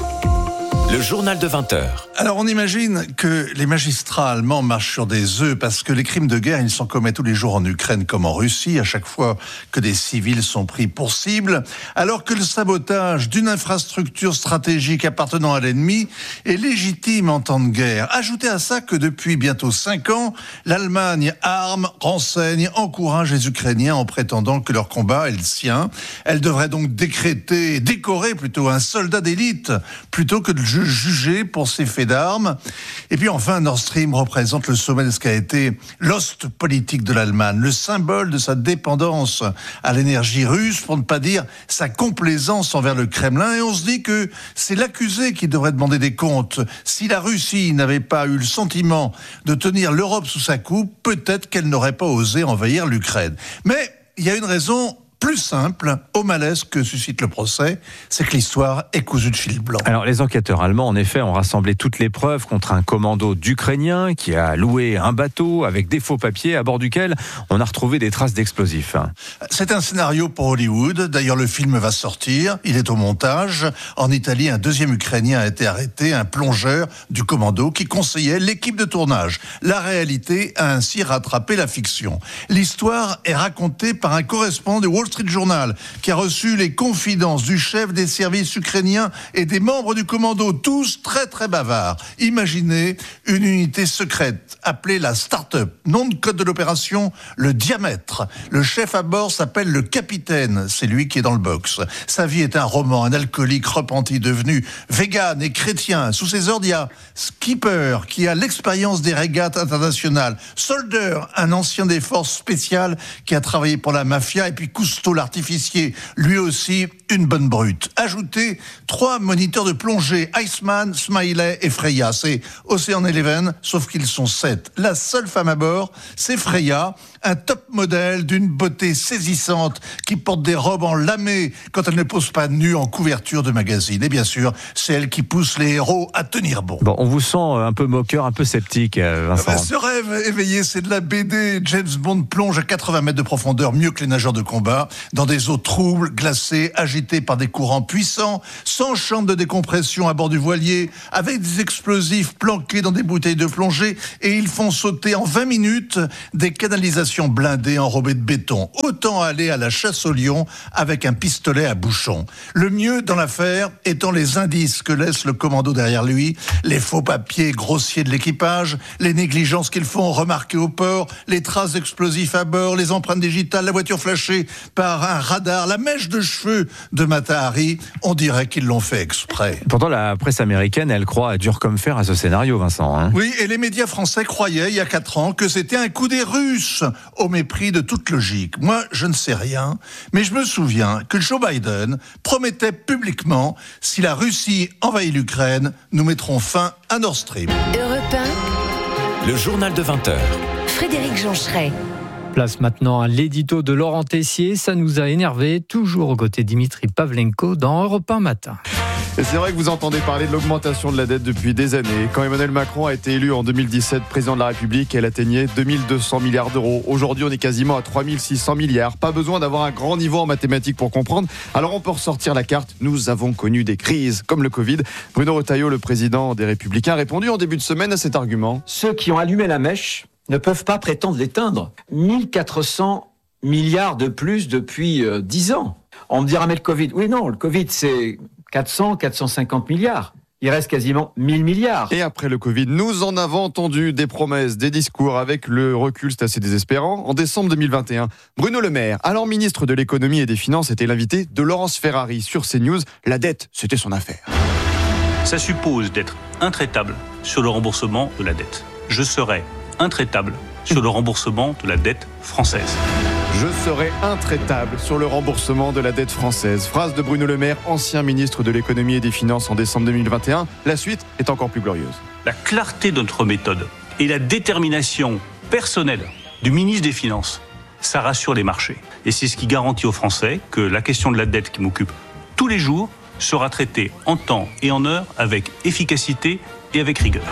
Le journal de 20h. Alors on imagine que les magistrats allemands marchent sur des œufs parce que les crimes de guerre, ils s'en commettent tous les jours en Ukraine comme en Russie, à chaque fois que des civils sont pris pour cible, alors que le sabotage d'une infrastructure stratégique appartenant à l'ennemi est légitime en temps de guerre. Ajoutez à ça que depuis bientôt 5 ans, l'Allemagne arme, renseigne, encourage les Ukrainiens en prétendant que leur combat est le sien. Elle devrait donc décorer plutôt un soldat d'élite plutôt que de juger pour ses faits d'armes. Et puis enfin, Nord Stream représente le sommet de ce qu'a été l'ost politique de l'Allemagne, le symbole de sa dépendance à l'énergie russe, pour ne pas dire sa complaisance envers le Kremlin. Et on se dit que c'est l'accusé qui devrait demander des comptes. Si la Russie n'avait pas eu le sentiment de tenir l'Europe sous sa coupe, peut-être qu'elle n'aurait pas osé envahir l'Ukraine. Mais il y a une raison plus simple au malaise que suscite le procès, c'est que l'histoire est cousue de fil blanc. Alors les enquêteurs allemands, en effet, ont rassemblé toutes les preuves contre un commando d'Ukrainiens qui a loué un bateau avec des faux papiers à bord duquel on a retrouvé des traces d'explosifs. C'est un scénario pour Hollywood. D'ailleurs, le film va sortir. Il est au montage. En Italie, un deuxième Ukrainien a été arrêté, un plongeur du commando qui conseillait l'équipe de tournage. La réalité a ainsi rattrapé la fiction. L'histoire est racontée par un correspondant de Wall Street Journal qui a reçu les confidences du chef des services ukrainiens et des membres du commando, tous très très bavards. Imaginez une unité secrète appelée la Start-up. Nom de code de l'opération, le Diamètre. Le chef à bord s'appelle le Capitaine, c'est lui qui est dans le box. Sa vie est un roman, un alcoolique repenti devenu vegan et chrétien. Sous ses ordres, il y a Skipper qui a l'expérience des régates internationales, Solder, un ancien des forces spéciales qui a travaillé pour la mafia, et puis Cousteau l'artificier, lui aussi une bonne brute. Ajoutez 3 moniteurs de plongée, Iceman, Smiley et Freya. C'est Ocean Eleven, sauf qu'ils sont 7. La seule femme à bord, c'est Freya, un top modèle d'une beauté saisissante qui porte des robes en lamé quand elle ne pose pas nue en couverture de magazine. Et bien sûr, c'est elle qui pousse les héros à tenir bon. Bon, on vous sent un peu moqueur, un peu sceptique, Vincent. Ce rêve éveillé, c'est de la BD. James Bond plonge à 80 mètres de profondeur, mieux que les nageurs de combat, dans des eaux troubles, glacées, agitées par des courants puissants, sans chambre de décompression à bord du voilier, avec des explosifs planqués dans des bouteilles de plongée, et ils font sauter en 20 minutes des canalisations blindées enrobées de béton. Autant aller à la chasse au lion avec un pistolet à bouchon. Le mieux dans l'affaire étant les indices que laisse le commando derrière lui, les faux papiers grossiers de l'équipage, les négligences qu'ils font remarquer au port, les traces d'explosifs à bord, les empreintes digitales, la voiture flashée par un radar, la mèche de cheveux de Mata Hari. On dirait qu'ils l'ont fait exprès. Pourtant, la presse américaine, elle croit dur comme fer à ce scénario, Vincent. Hein. Oui, et les médias français croyaient, il y a 4 ans, que c'était un coup des Russes, au mépris de toute logique. Moi, je ne sais rien, mais je me souviens que Joe Biden promettait publiquement, si la Russie envahit l'Ukraine, nous mettrons fin à Nord Stream. Europe 1. Le journal de 20h. Frédéric Joncheret. Place maintenant à l'édito de Laurent Tessier. Ça nous a énervé, toujours aux côtés de Dimitri Pavlenko dans Europe 1 Matin. Et c'est vrai que vous entendez parler de l'augmentation de la dette depuis des années. Quand Emmanuel Macron a été élu en 2017 président de la République, elle atteignait 2200 milliards d'euros. Aujourd'hui, on est quasiment à 3600 milliards. Pas besoin d'avoir un grand niveau en mathématiques pour comprendre. Alors on peut ressortir la carte. Nous avons connu des crises, comme le Covid. Bruno Retailleau, le président des Républicains, a répondu en début de semaine à cet argument. Ceux qui ont allumé la mèche ne peuvent pas prétendre l'éteindre. 1400 milliards de plus depuis 10 ans. On me dira, mais le Covid. Oui, non, le Covid, c'est 450 milliards. Il reste quasiment 1000 milliards. Et après le Covid, nous en avons entendu des promesses, des discours. Avec le recul, c'est assez désespérant. En décembre 2021, Bruno Le Maire, alors ministre de l'économie et des finances, était l'invité de Laurence Ferrari sur CNews. La dette, c'était son affaire. Ça suppose d'être intraitable sur le remboursement de la dette. Je serai intraitable sur le remboursement de la dette française. Je serai intraitable sur le remboursement de la dette française. Phrase de Bruno Le Maire, ancien ministre de l'économie et des finances en décembre 2021. La suite est encore plus glorieuse. La clarté de notre méthode et la détermination personnelle du ministre des Finances, ça rassure les marchés. Et c'est ce qui garantit aux Français que la question de la dette qui m'occupe tous les jours sera traitée en temps et en heure avec efficacité et avec rigueur.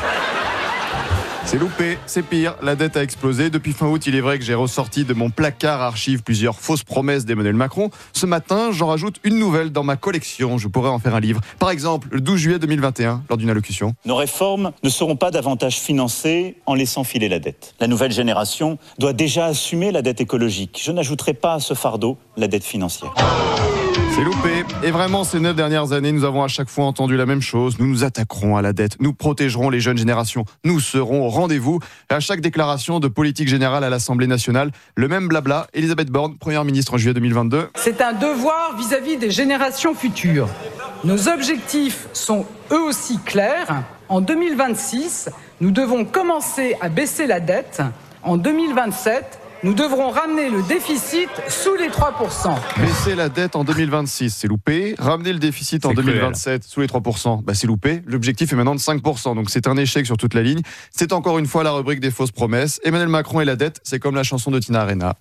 C'est loupé, c'est pire, la dette a explosé. Depuis fin août, il est vrai que j'ai ressorti de mon placard archive plusieurs fausses promesses d'Emmanuel Macron. Ce matin, j'en rajoute une nouvelle dans ma collection. Je pourrais en faire un livre. Par exemple, le 12 juillet 2021, lors d'une allocution. Nos réformes ne seront pas davantage financées en laissant filer la dette. La nouvelle génération doit déjà assumer la dette écologique. Je n'ajouterai pas à ce fardeau la dette financière. C'est loupé. Et vraiment, ces 9 dernières années, nous avons à chaque fois entendu la même chose. Nous nous attaquerons à la dette. Nous protégerons les jeunes générations. Nous serons au rendez-vous. Et à chaque déclaration de politique générale à l'Assemblée nationale, le même blabla. Elisabeth Borne, première ministre en juillet 2022. C'est un devoir vis-à-vis des générations futures. Nos objectifs sont eux aussi clairs. En 2026, nous devons commencer à baisser la dette. En 2027, nous devrons ramener le déficit sous les 3%. Baisser la dette en 2026, c'est loupé. Ramener le déficit en 2027 sous les 3%, c'est loupé. L'objectif est maintenant de 5%, donc c'est un échec sur toute la ligne. C'est encore une fois la rubrique des fausses promesses. Emmanuel Macron et la dette, c'est comme la chanson de Tina Arena.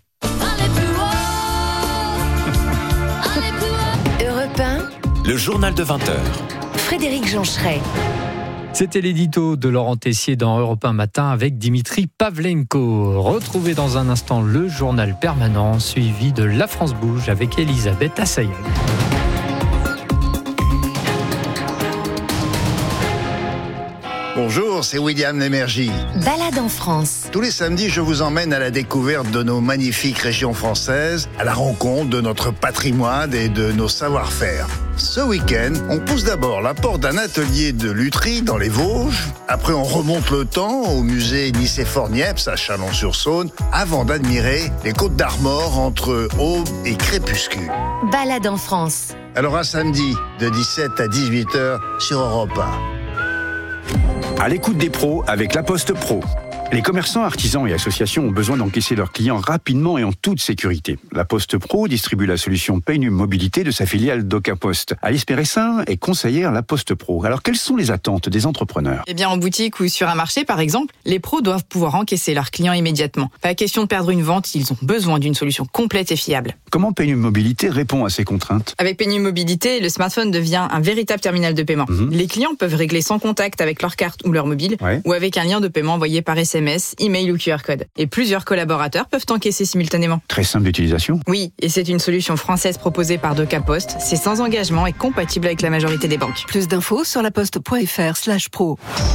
Europe 1, le journal de 20h. Frédéric Joncheret. C'était l'édito de Laurent Tessier dans Europe 1 Matin avec Dimitri Pavlenko. Retrouvez dans un instant le journal permanent suivi de La France Bouge avec Elisabeth Assayag. Bonjour, c'est William Lémergie. Balade en France. Tous les samedis, je vous emmène à la découverte de nos magnifiques régions françaises, à la rencontre de notre patrimoine et de nos savoir-faire. Ce week-end, on pousse d'abord la porte d'un atelier de lutherie dans les Vosges. Après, on remonte le temps au musée Nicéphore-Niepce à Chalon-sur-Saône, avant d'admirer les Côtes d'Armor entre aube et crépuscule. Balade en France. Alors à samedi, de 17 à 18h sur Europe 1. À l'écoute des pros avec La Poste Pro. Les commerçants, artisans et associations ont besoin d'encaisser leurs clients rapidement et en toute sécurité. La Poste Pro distribue la solution Paynum Mobilité de sa filiale DocaPost. Alice Péressin est conseillère La Poste Pro. Alors, quelles sont les attentes des entrepreneurs ? Eh bien, en boutique ou sur un marché, par exemple, les pros doivent pouvoir encaisser leurs clients immédiatement. Pas question de perdre une vente, ils ont besoin d'une solution complète et fiable. Comment Paynum Mobilité répond à ces contraintes ? Avec Paynum Mobilité, le smartphone devient un véritable terminal de paiement. Les clients peuvent régler sans contact avec leur carte ou leur mobile, ou avec un lien de paiement envoyé par SMS, email ou QR code. Et plusieurs collaborateurs peuvent encaisser simultanément. Très simple d'utilisation ? Oui, et c'est une solution française proposée par DocaPost. C'est sans engagement et compatible avec la majorité des banques. Plus d'infos sur laposte.fr/pro.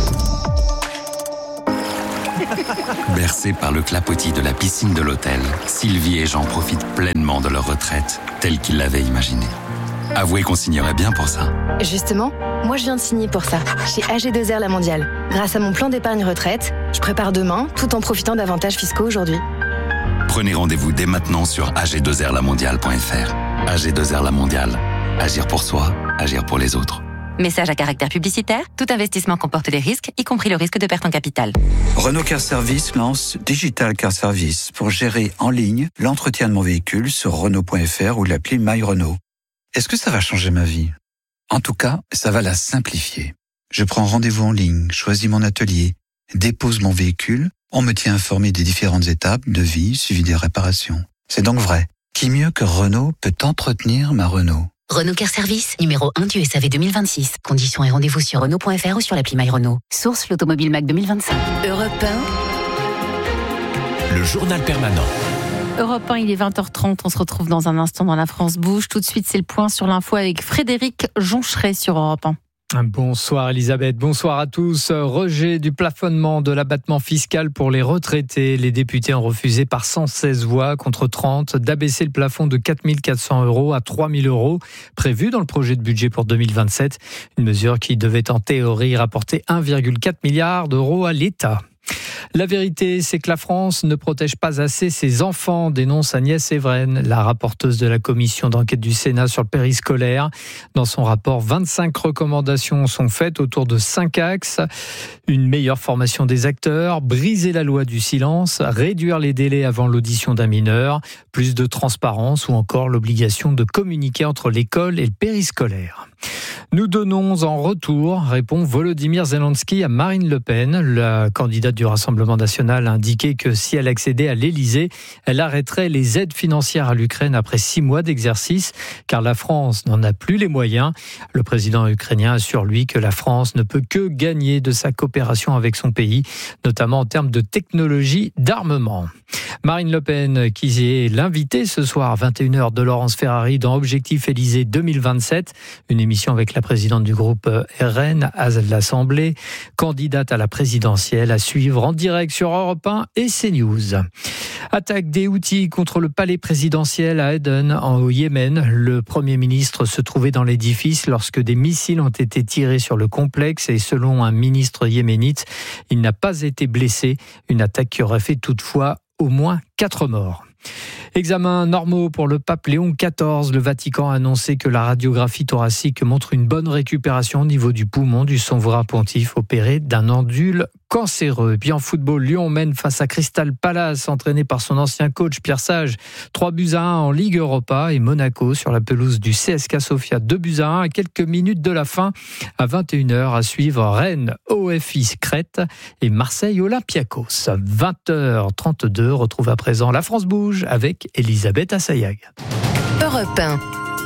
Bercés par le clapotis de la piscine de l'hôtel, Sylvie et Jean profitent pleinement de leur retraite, telle qu'ils l'avaient imaginée. Avouez qu'on signerait bien pour ça. Justement, moi je viens de signer pour ça, chez AG2R La Mondiale. Grâce à mon plan d'épargne retraite, je prépare demain, tout en profitant d'avantages fiscaux aujourd'hui. Prenez rendez-vous dès maintenant sur ag2rlamondiale.fr. AG2R La Mondiale. Agir pour soi, agir pour les autres. Message à caractère publicitaire, tout investissement comporte des risques, y compris le risque de perte en capital. Renault Car Service lance Digital Car Service pour gérer en ligne l'entretien de mon véhicule sur Renault.fr ou l'appli My Renault. Est-ce que ça va changer ma vie ? En tout cas, ça va la simplifier. Je prends rendez-vous en ligne, choisis mon atelier, dépose mon véhicule, on me tient informé des différentes étapes, devis, suivi des réparations. C'est donc vrai. Qui mieux que Renault peut entretenir ma Renault ? Renault Car Service, numéro 1 du SAV 2026. Conditions et rendez-vous sur Renault.fr ou sur l'appli My Renault. Source l'Automobile Mac 2025. Europe 1. Le journal permanent. Europe 1, il est 20h30. On se retrouve dans un instant dans La France Bouge. Tout de suite, c'est le point sur l'info avec Frédéric Joncheret sur Europe 1. Bonsoir Elisabeth, bonsoir à tous. Rejet du plafonnement de l'abattement fiscal pour les retraités. Les députés ont refusé par 116 voix contre 30 d'abaisser le plafond de 4 400 € à 3 000 € prévu dans le projet de budget pour 2027. Une mesure qui devait en théorie rapporter 1,4 milliard d'euros à l'État. La vérité, c'est que la France ne protège pas assez ses enfants, dénonce Agnès Evren, la rapporteuse de la commission d'enquête du Sénat sur le périscolaire. Dans son rapport, 25 recommandations sont faites autour de 5 axes. Une meilleure formation des acteurs, briser la loi du silence, réduire les délais avant l'audition d'un mineur, plus de transparence ou encore l'obligation de communiquer entre l'école et le périscolaire. Nous donnons en retour, répond Volodymyr Zelensky à Marine Le Pen. La candidate du Rassemblement national a indiqué que si elle accédait à l'Élysée, elle arrêterait les aides financières à l'Ukraine après 6 mois d'exercice, car la France n'en a plus les moyens. Le président ukrainien assure, lui, que la France ne peut que gagner de sa coopération avec son pays, notamment en termes de technologie d'armement. Marine Le Pen, qui est l'invitée ce soir à 21h de Laurence Ferrari dans Objectif Élysée 2027, une émission avec la présidente du groupe RN à l'Assemblée, candidate à la présidentielle à suivre en direct sur Europe 1 et CNews. Attaque des Houthis contre le palais présidentiel à Aden, au Yémen. Le Premier ministre se trouvait dans l'édifice lorsque des missiles ont été tirés sur le complexe et selon un ministre yéménite, il n'a pas été blessé. Une attaque qui aurait fait toutefois au moins 4 morts. Examens normaux pour le pape Léon XIV. Le Vatican a annoncé que la radiographie thoracique montre une bonne récupération au niveau du poumon du souverain pontife opéré d'un nodule cancéreux. Puis en football, Lyon mène face à Crystal Palace, entraîné par son ancien coach Pierre Sage. 3-1 en Ligue Europa et Monaco sur la pelouse du CSKA Sofia. 2-1 à quelques minutes de la fin. À 21h à suivre Rennes, OFI Crète et Marseille Olympiakos. 20h32, retrouve à présent La France Bouge avec Elisabeth Assayag. Europe 1.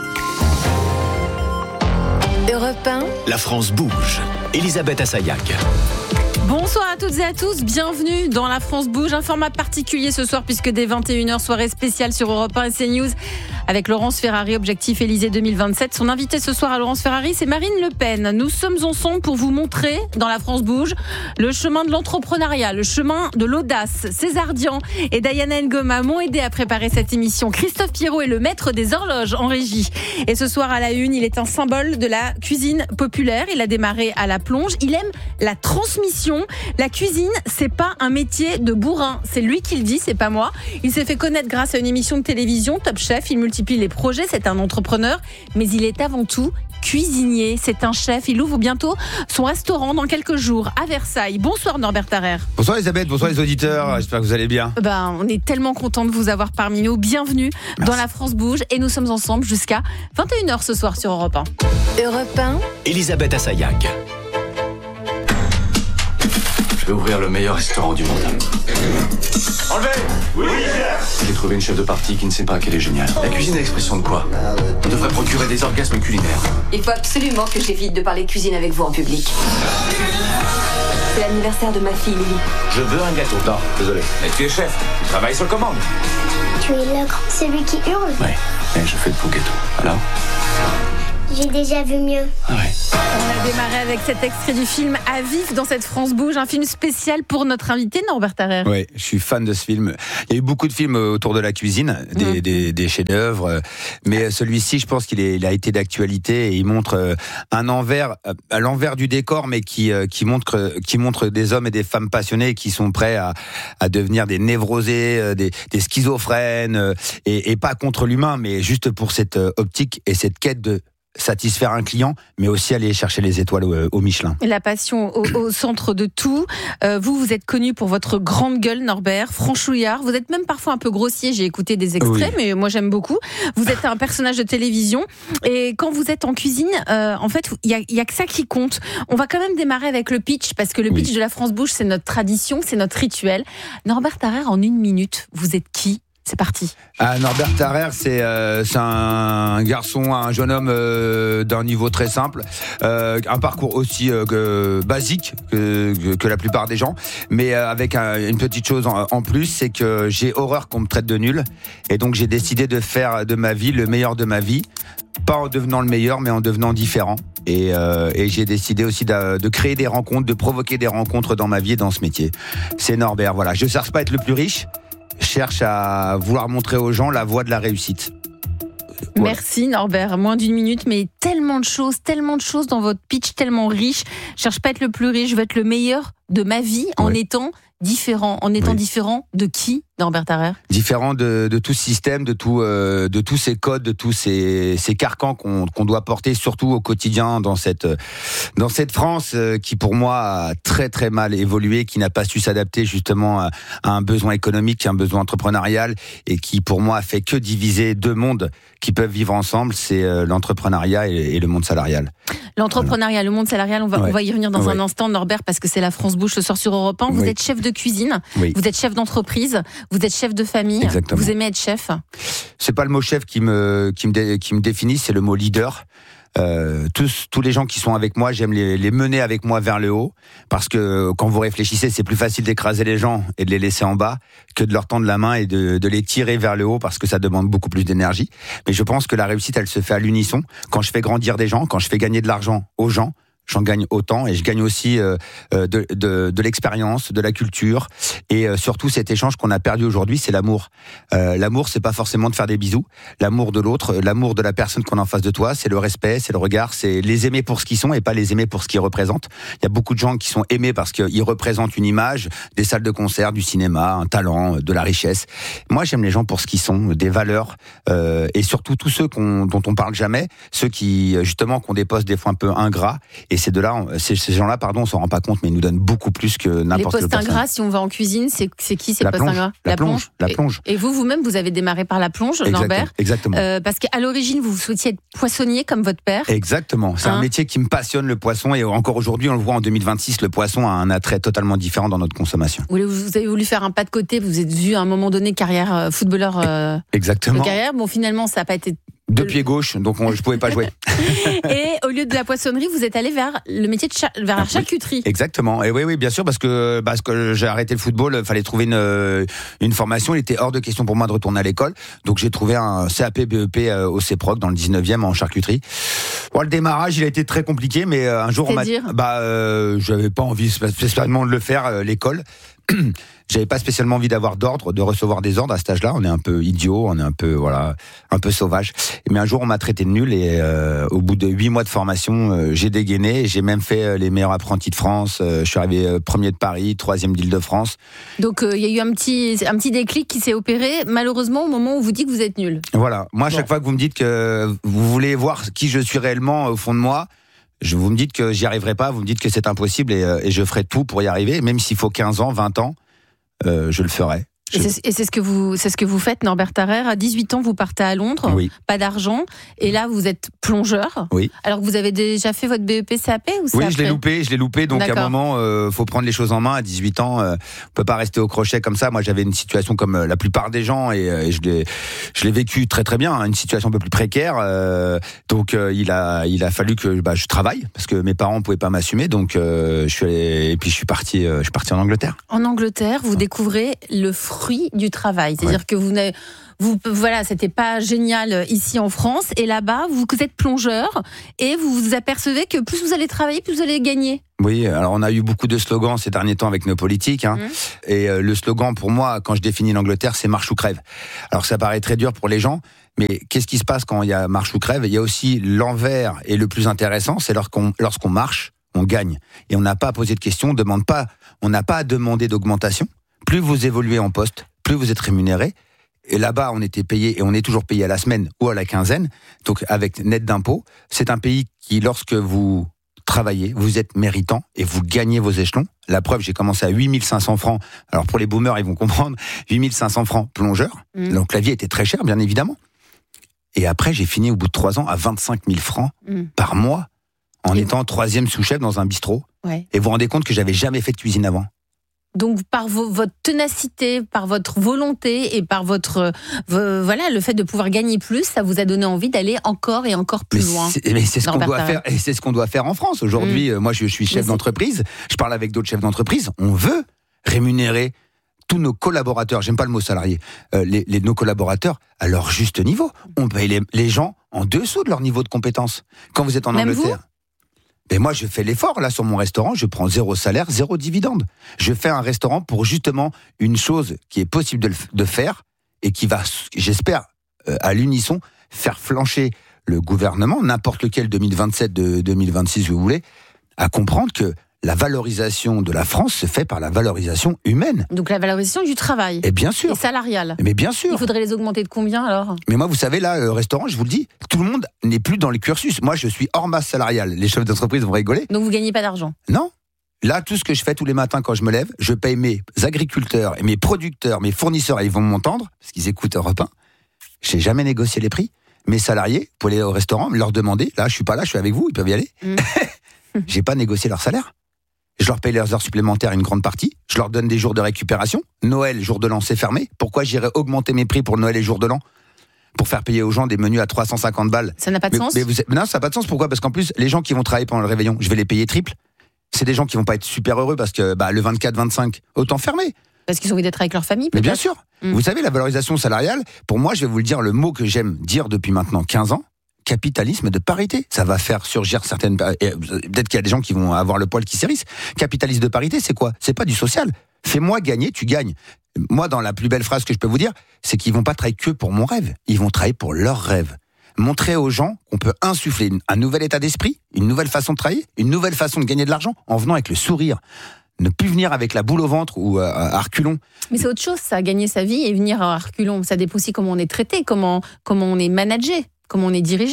Europe 1. La France bouge. Elisabeth Assayag. Bonsoir à toutes et à tous, bienvenue dans La France Bouge. Un format particulier ce soir puisque dès 21h, soirée spéciale sur Europe 1 et CNews avec Laurence Ferrari, Objectif Élysée 2027. Son invité ce soir à Laurence Ferrari, c'est Marine Le Pen. Nous sommes ensemble pour vous montrer, dans La France Bouge, le chemin de l'entrepreneuriat, le chemin de l'audace. César Dian et Diana Ngoma m'ont aidé à préparer cette émission. Christophe Pierrot est le maître des horloges en régie. Et ce soir à la une, il est un symbole de la cuisine populaire. Il a démarré à la plonge. Il aime la transmission Macron. La cuisine, c'est pas un métier de bourrin. C'est lui qui le dit, c'est pas moi. Il s'est fait connaître grâce à une émission de télévision, Top Chef. Il multiplie les projets, c'est un entrepreneur, mais il est avant tout cuisinier. C'est un chef. Il ouvre bientôt son restaurant dans quelques jours à Versailles. Bonsoir Norbert Tarrer. Bonsoir Elisabeth, bonsoir les auditeurs. J'espère que vous allez bien. On est tellement content de vous avoir parmi nous. Bienvenue dans La France Bouge et nous sommes ensemble jusqu'à 21h ce soir sur Europe 1. Europe 1. Elisabeth Assayag. Je vais ouvrir le meilleur restaurant du monde. Enlevez! Oui, j'ai trouvé une chef de partie qui ne sait pas qu'elle est géniale. La cuisine est l'expression de quoi? On devrait procurer des orgasmes culinaires. Il faut absolument que j'évite de parler cuisine avec vous en public. C'est l'anniversaire de ma fille, Lily. Je veux un gâteau. Non, désolé. Mais tu es chef, tu travailles sur commande. Tu es l'ogre, celui qui hurle. Ouais, mais je fais de beaux gâteaux. Alors? J'ai déjà vu mieux. On a démarré avec cet extrait du film À vif dans cette France Bouge, un film spécial pour notre invité Norbert Tarrer. Oui, je suis fan de ce film. Il y a eu beaucoup de films autour de la cuisine, des chefs-d'œuvre, mais celui-ci, je pense qu'il a été d'actualité et il montre un envers, à l'envers du décor, mais qui montre des hommes et des femmes passionnés qui sont prêts à devenir des névrosés, des schizophrènes, et pas contre l'humain, mais juste pour cette optique et cette quête de satisfaire un client, mais aussi aller chercher les étoiles au Michelin. La passion au centre de tout. Vous êtes connu pour votre grande gueule, Norbert, franchouillard. Vous êtes même parfois un peu grossier. J'ai écouté des extraits, mais moi j'aime beaucoup. Vous êtes un personnage de télévision. Et quand vous êtes en cuisine, en fait, il y a que ça qui compte. On va quand même démarrer avec le pitch, parce que le pitch de La France Bouge, c'est notre tradition, c'est notre rituel. Norbert Tarrer, en 1 minute, vous êtes qui ? C'est parti. Norbert Tarrer, c'est un garçon, un jeune homme d'un niveau très simple, un parcours aussi basique que la plupart des gens, mais avec une petite chose en plus, c'est que j'ai horreur qu'on me traite de nul, et donc j'ai décidé de faire de ma vie le meilleur de ma vie, pas en devenant le meilleur, mais en devenant différent. Et j'ai décidé aussi de créer des rencontres, de provoquer des rencontres dans ma vie et dans ce métier. C'est Norbert, voilà. Je cherche pas à être le plus riche, cherche à vouloir montrer aux gens la voie de la réussite. Voilà. Merci Norbert, moins d'1 minute, mais tellement de choses dans votre pitch, tellement riche. Je cherche pas à être le plus riche, je veux être le meilleur de ma vie en étant différent. En étant différent de qui, Norbert Tarrer ? Différent de tout ce système, de tous ces codes, de tous ces carcans qu'on doit porter, surtout au quotidien dans cette France qui, pour moi, a très très mal évolué, qui n'a pas su s'adapter justement à un besoin économique, à un besoin entrepreneurial, et qui, pour moi, a fait que diviser deux mondes qui peuvent vivre ensemble, c'est l'entrepreneuriat et le monde salarial. L'entrepreneuriat, le monde salarial, on va y revenir dans un instant, Norbert, parce que c'est La France Bouge ce soir sur Europe 1. Vous êtes chef de cuisine, vous êtes chef d'entreprise, vous êtes chef de famille. Exactement. Vous aimez être chef ? C'est pas le mot chef qui me définit, c'est le mot leader. Tous les gens qui sont avec moi, j'aime les mener avec moi vers le haut, parce que quand vous réfléchissez, c'est plus facile d'écraser les gens et de les laisser en bas que de leur tendre la main et de les tirer vers le haut, parce que ça demande beaucoup plus d'énergie. Mais je pense que la réussite, elle se fait à l'unisson. Quand je fais grandir des gens, quand je fais gagner de l'argent aux gens, j'en gagne autant, et je gagne aussi de l'expérience, de la culture, et surtout cet échange qu'on a perdu aujourd'hui, c'est l'amour. L'amour, c'est pas forcément de faire des bisous. L'amour de l'autre, l'amour de la personne qu'on a en face de toi, c'est le respect, c'est le regard, c'est les aimer pour ce qu'ils sont et pas les aimer pour ce qu'ils représentent. Il y a beaucoup de gens qui sont aimés parce qu'ils représentent une image, des salles de concert, du cinéma, un talent, de la richesse. Moi, j'aime les gens pour ce qu'ils sont, des valeurs, et surtout tous ceux dont on parle jamais, ceux qui justement qui ont des postes des fois un peu ingrats. Et ces gens-là, on s'en rend pas compte, mais ils nous donnent beaucoup plus que n'importe quelle personne. Les postes ingrats, si on va en cuisine, c'est qui ces postes ingrats ? La plonge. Et vous-même, vous avez démarré par la plonge, Norbert ? Exactement. Parce qu'à l'origine, vous souhaitiez être poissonnier comme votre père. Exactement. C'est un métier qui me passionne, le poisson, et encore aujourd'hui, on le voit en 2026, le poisson a un attrait totalement différent dans notre consommation. Vous avez voulu faire un pas de côté, vous êtes vu à un moment donné carrière footballeur. Exactement. De carrière. Bon, finalement, ça n'a pas été. De pied gauche, donc je pouvais pas jouer. Et au lieu de la poissonnerie, vous êtes allé vers le métier vers la charcuterie. Exactement. Et oui, bien sûr, parce que j'ai arrêté le football, fallait trouver une formation. Il était hors de question pour moi de retourner à l'école, donc j'ai trouvé un CAP BEP au CEPROC dans le 19e en charcuterie. Bon, le démarrage, il a été très compliqué, mais un jour j'avais pas envie spécialement de le faire, l'école. J'avais pas spécialement envie d'avoir d'ordre, de recevoir des ordres à cet âge-là. On est un peu idiot, on est un peu sauvage. Mais un jour, on m'a traité de nul et au bout de 8 mois de formation, j'ai dégainé. J'ai même fait les meilleurs apprentis de France. Je suis arrivé premier de Paris, 3e d'Île-de-France. Donc il y a eu un petit déclic qui s'est opéré, malheureusement, au moment où vous dites que vous êtes nul. Voilà. Moi, à chaque fois que vous me dites que vous voulez voir qui je suis réellement au fond de moi, vous me dites que j'y arriverai pas, vous me dites que c'est impossible et je ferai tout pour y arriver, même s'il faut 15 ans, 20 ans. Je le ferai. Et c'est ce que vous faites, Norbert Tarrer. À 18 ans, vous partez à Londres, oui. Pas d'argent, et là, vous êtes plongeur. Oui. Alors que vous avez déjà fait votre BEP CAP ou Oui, je l'ai loupé. Donc D'accord. à un moment, faut prendre les choses en main. À 18 ans, on peut pas rester au crochet comme ça. Moi, j'avais une situation comme la plupart des gens, et je l'ai vécu très très bien, une situation un peu plus précaire. Donc il a fallu que je travaille parce que mes parents pouvaient pas m'assumer. Donc je suis parti en Angleterre. En Angleterre, vous découvrez le fruit du travail, c'est-à-dire que voilà, c'était pas génial ici en France, et là-bas vous êtes plongeur et vous vous apercevez que plus vous allez travailler, plus vous allez gagner. Oui, alors on a eu beaucoup de slogans ces derniers temps avec nos politiques, et le slogan pour moi, quand je définis l'Angleterre, c'est marche ou crève. Alors ça paraît très dur pour les gens, mais qu'est-ce qui se passe quand il y a marche ou crève ? Il y a aussi l'envers, et le plus intéressant, c'est lorsqu'on marche, on gagne, et on n'a pas à poser de questions, on n'a pas à demander d'augmentation. Plus vous évoluez en poste, plus vous êtes rémunéré. Et là-bas, on était payé, et on est toujours payé à la semaine ou à la quinzaine, donc avec net d'impôts. C'est un pays qui, lorsque vous travaillez, vous êtes méritant et vous gagnez vos échelons. La preuve, j'ai commencé à 8 500 francs. Alors pour les boomers, ils vont comprendre, 8 500 francs plongeur. Donc la vie était très chère, bien évidemment. Et après, j'ai fini au bout de 3 ans à 25 000 francs par mois, en étant 3e sous-chef dans un bistrot. Ouais. Et vous vous rendez compte que j'avais jamais fait de cuisine avant. Donc par votre ténacité, par votre volonté et par le fait de pouvoir gagner plus, ça vous a donné envie d'aller encore et encore plus loin. Mais c'est ce qu'on doit faire, et c'est ce qu'on doit faire en France aujourd'hui. Moi, je suis chef d'entreprise. Je parle avec d'autres chefs d'entreprise. On veut rémunérer tous nos collaborateurs. J'aime pas le mot salarié. Nos collaborateurs à leur juste niveau. On paye les gens en dessous de leur niveau de compétence. Quand vous êtes en Angleterre. Mais moi, je fais l'effort, là, sur mon restaurant, je prends 0 salaire, 0 dividende. Je fais un restaurant pour justement une chose qui est possible de faire et qui va, j'espère, à l'unisson, faire flancher le gouvernement, n'importe lequel, 2027, 2026, vous voulez, à comprendre que la valorisation de la France se fait par la valorisation humaine. Donc la valorisation du travail. Et bien sûr. Et salariale. Mais bien sûr. Il faudrait les augmenter de combien alors ? Mais moi, vous savez, là, le restaurant, je vous le dis, tout le monde n'est plus dans le cursus. Moi, je suis hors masse salariale. Les chefs d'entreprise vont rigoler. Donc vous gagnez pas d'argent ? Non. Là, tout ce que je fais tous les matins quand je me lève, je paye mes agriculteurs et mes producteurs, mes fournisseurs, et ils vont m'entendre, parce qu'ils écoutent Europe 1. J'ai jamais négocié les prix. Mes salariés, pour aller au restaurant, leur demander, là, je suis pas là, je suis avec vous, ils peuvent y aller. J'ai pas négocié leur salaire. Je leur paye leurs heures supplémentaires, une grande partie. Je leur donne des jours de récupération. Noël, jour de l'an, c'est fermé. Pourquoi j'irais augmenter mes prix pour Noël et jour de l'an ? Pour faire payer aux gens des menus à 350 balles. Ça n'a pas de sens ? Non, ça n'a pas de sens. Pourquoi ? Parce qu'en plus, les gens qui vont travailler pendant le réveillon, je vais les payer triple. C'est des gens qui vont pas être super heureux parce que le 24-25, autant fermer. Parce qu'ils ont envie d'être avec leur famille, peut-être ? Mais bien sûr. Vous savez, la valorisation salariale, pour moi, je vais vous le dire, le mot que j'aime dire depuis maintenant 15 ans, capitalisme de parité. Ça va faire surgir certaines... Peut-être qu'il y a des gens qui vont avoir le poil qui s'érisse. Capitalisme de parité, c'est quoi ? C'est pas du social. Fais-moi gagner, tu gagnes. Moi, dans la plus belle phrase que je peux vous dire, c'est qu'ils vont pas travailler que pour mon rêve. Ils vont travailler pour leur rêve. Montrer aux gens qu'on peut insuffler un nouvel état d'esprit, une nouvelle façon de travailler, une nouvelle façon de gagner de l'argent en venant avec le sourire. Ne plus venir avec la boule au ventre ou à reculons. Mais c'est autre chose, ça, gagner sa vie et venir à reculons. Ça dépend aussi comment on est traité, comment on est managé. Comment on est dirigé ?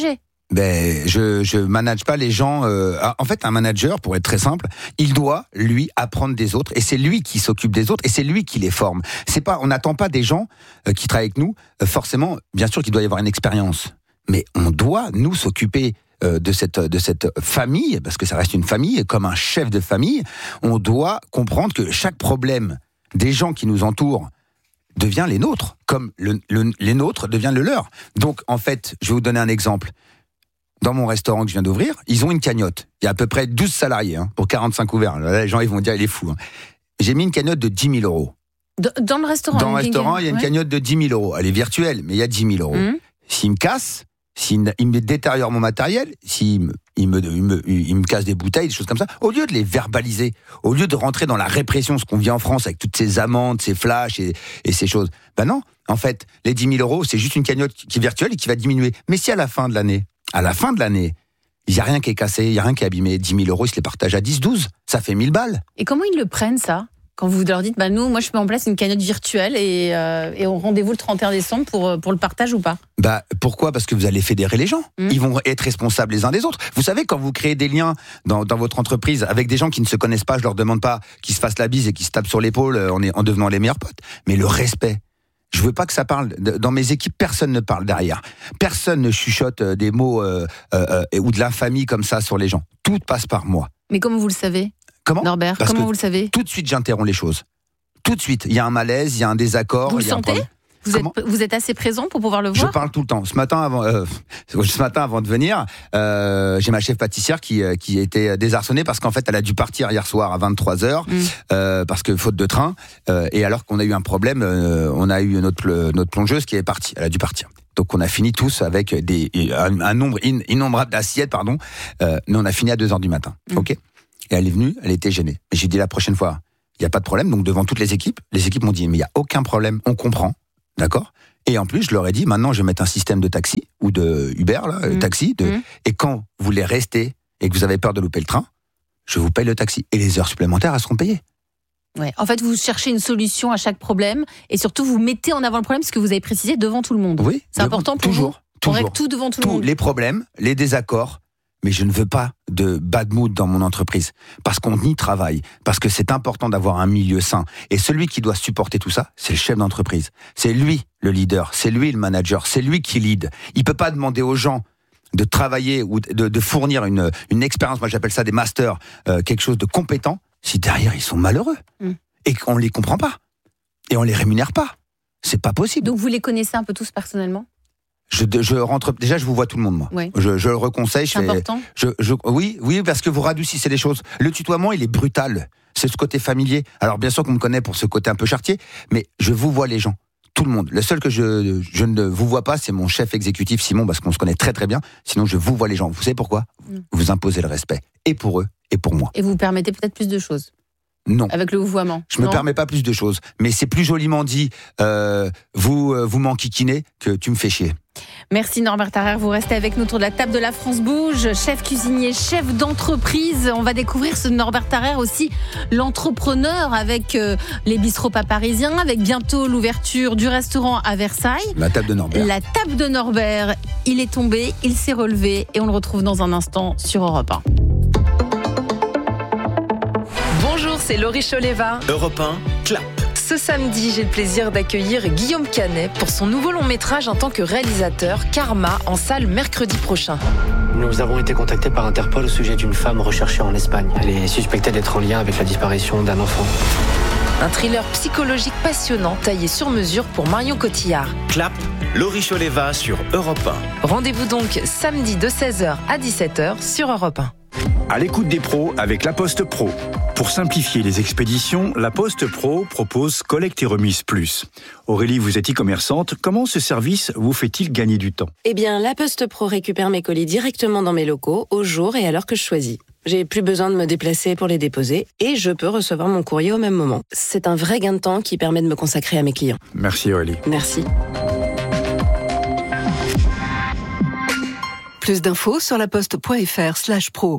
Je manage pas les gens. En fait, un manager, pour être très simple, il doit lui apprendre des autres, et c'est lui qui s'occupe des autres, et c'est lui qui les forme. C'est pas, on n'attend pas des gens qui travaillent avec nous. Forcément, bien sûr qu'il doit y avoir une expérience, mais on doit nous s'occuper de cette famille, parce que ça reste une famille, et comme un chef de famille, on doit comprendre que chaque problème des gens qui nous entourent devient les nôtres, comme les nôtres deviennent le leur. Donc, en fait, je vais vous donner un exemple. Dans mon restaurant que je viens d'ouvrir, ils ont une cagnotte. Il y a à peu près 12 salariés pour 45 couverts. Là, les gens ils vont dire, il est fou. J'ai mis une cagnotte de 10 000 euros. Dans le restaurant ? Dans le restaurant, il y a une cagnotte de 10 000 euros. Elle est virtuelle, mais il y a 10 000 euros. S'ils me cassent, s'il me détériore mon matériel, s'il me casse des bouteilles, des choses comme ça, au lieu de les verbaliser, au lieu de rentrer dans la répression, ce qu'on vit en France avec toutes ces amendes, ces flashs et ces choses, ben non, en fait, les 10 000 €, c'est juste une cagnotte qui est virtuelle et qui va diminuer. Mais si à la fin de l'année, il n'y a rien qui est cassé, il n'y a rien qui est abîmé, 10 000 €, ils se les partagent à 10, 12, ça fait 1000 balles. Et comment ils le prennent, ça ? Quand vous leur dites, moi je mets en place une cagnotte virtuelle et on rendez-vous le 31 décembre pour le partage ou pas ? Pourquoi ? Parce que vous allez fédérer les gens. Ils vont être responsables les uns des autres. Vous savez, quand vous créez des liens dans votre entreprise avec des gens qui ne se connaissent pas, je leur demande pas qu'ils se fassent la bise et qu'ils se tapent sur l'épaule en devenant les meilleurs potes. Mais le respect. Je veux pas que ça parle. Dans mes équipes, personne ne parle derrière. Personne ne chuchote des mots ou de l'infamie comme ça sur les gens. Tout passe par moi. Mais comment vous le savez ? Comment ? Norbert, comment vous le savez ? Tout de suite, j'interromps les choses. Tout de suite. Il y a un malaise, il y a un désaccord. Vous le sentez ? Vous êtes assez présent pour pouvoir le voir ? Je parle tout le temps. Ce matin, avant de venir, j'ai ma chef pâtissière qui était désarçonnée parce qu'en fait, elle a dû partir hier soir à 23h parce que faute de train. Et alors qu'on a eu un problème, on a eu notre plongeuse qui est partie. Elle a dû partir. Donc on a fini tous avec un nombre innombrable d'assiettes, mais on a fini à 2h du matin. Ok ? Et elle est venue, elle était gênée. Mais j'ai dit la prochaine fois, il n'y a pas de problème. Donc devant toutes les équipes m'ont dit, mais il n'y a aucun problème, on comprend. D'accord ? Et en plus, je leur ai dit, maintenant je vais mettre un système de taxi, ou de Uber, taxi, et quand vous voulez rester et que vous avez peur de louper le train, je vous paye le taxi. Et les heures supplémentaires, elles seront payées. Ouais. En fait, vous cherchez une solution à chaque problème, et surtout vous mettez en avant le problème, ce que vous avez précisé, devant tout le monde. Oui. C'est important pour vous ? Toujours. On règle tout devant tout le monde. Les problèmes, les désaccords, mais je ne veux pas de bad mood dans mon entreprise. Parce qu'on y travaille. Parce que c'est important d'avoir un milieu sain. Et celui qui doit supporter tout ça, c'est le chef d'entreprise. C'est lui le leader. C'est lui le manager. C'est lui qui lead. Il peut pas demander aux gens de travailler ou de fournir une expérience. Moi, j'appelle ça des masters. Quelque chose de compétent. Si derrière, ils sont malheureux. Et qu'on les comprend pas. Et on les rémunère pas. C'est pas possible. Donc, vous les connaissez un peu tous personnellement ? Je rentre déjà, je vous vois tout le monde, moi. Ouais. Je le reconseille. C'est important. Oui, parce que vous radoucissez les choses. Le tutoiement, il est brutal. C'est ce côté familier. Alors bien sûr qu'on me connaît pour ce côté un peu charretier, mais je vous vois les gens, tout le monde. Le seul que je ne vous vois pas, c'est mon chef exécutif Simon, parce qu'on se connaît très très bien. Sinon, je vous vois les gens. Vous savez pourquoi ? Vous imposez le respect, et pour eux, et pour moi. Et vous permettez peut-être plus de choses ? Non. Avec le vouvoiement. Je me permets pas plus de choses, mais c'est plus joliment dit. Vous m'enquiquinez que tu me fais chier. Merci Norbert Tarrer, vous restez avec nous autour de la table de La France Bouge, chef cuisinier, chef d'entreprise. On va découvrir ce Norbert Tarrer aussi, l'entrepreneur avec les bistrots pas parisiens, avec bientôt l'ouverture du restaurant à Versailles. La table de Norbert. La table de Norbert, il est tombé, il s'est relevé et on le retrouve dans un instant sur Europe 1. Bonjour, c'est Laurie Choleva. Europe 1, clap. Ce samedi, j'ai le plaisir d'accueillir Guillaume Canet pour son nouveau long métrage en tant que réalisateur, Karma, en salle mercredi prochain. Nous avons été contactés par Interpol au sujet d'une femme recherchée en Espagne. Elle est suspectée d'être en lien avec la disparition d'un enfant. Un thriller psychologique passionnant taillé sur mesure pour Marion Cotillard. Clap, Laurie Choleva sur Europe 1. Rendez-vous donc samedi de 16h à 17h sur Europe 1. À l'écoute des pros avec La Poste Pro. Pour simplifier les expéditions, La Poste Pro propose Collecte et Remise Plus. Aurélie, vous êtes e-commerçante. Comment ce service vous fait-il gagner du temps ? Eh bien, La Poste Pro récupère mes colis directement dans mes locaux, au jour et à l'heure que je choisis. J'ai plus besoin de me déplacer pour les déposer et je peux recevoir mon courrier au même moment. C'est un vrai gain de temps qui permet de me consacrer à mes clients. Merci Aurélie. Merci. Plus d'infos sur laposte.fr/pro.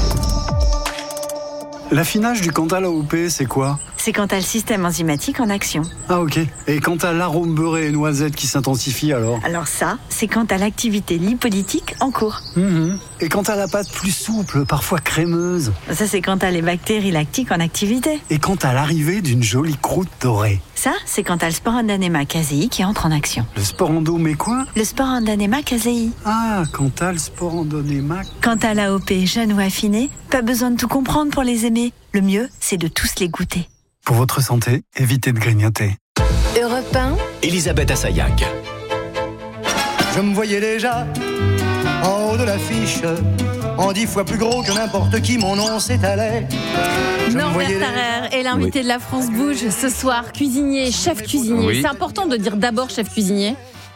L'affinage du Cantal AOP, c'est quoi ? C'est quand t'as le système enzymatique en action. Ah ok. Et quand t'as l'arôme beurré et noisette qui s'intensifie alors ? Alors ça, c'est quand t'as l'activité lipolytique en cours. Et quand t'as la pâte plus souple, parfois crémeuse ? Ça, c'est quand t'as les bactéries lactiques en activité. Et quand t'as l'arrivée d'une jolie croûte dorée ? Ça, c'est quand t'as le Sporandanema casei qui entre en action. Le sporando mais quoi ? Le Sporandanema casei. Ah, quand t'as le Sporandanema... Quand t'as l'AOP jeune ou affiné, pas besoin de tout comprendre pour les aimer. Le mieux, c'est de tous les goûter. Pour votre santé, évitez de grignoter. Europe 1. Elisabeth Assayag. Je me voyais déjà en haut de l'affiche, en 10 fois plus gros que n'importe qui, mon nom s'étalait. Norbert Tarrer est l'invité de La France Bouge ce soir, cuisinier, chef cuisinier. Oui. C'est important de dire d'abord chef cuisinier.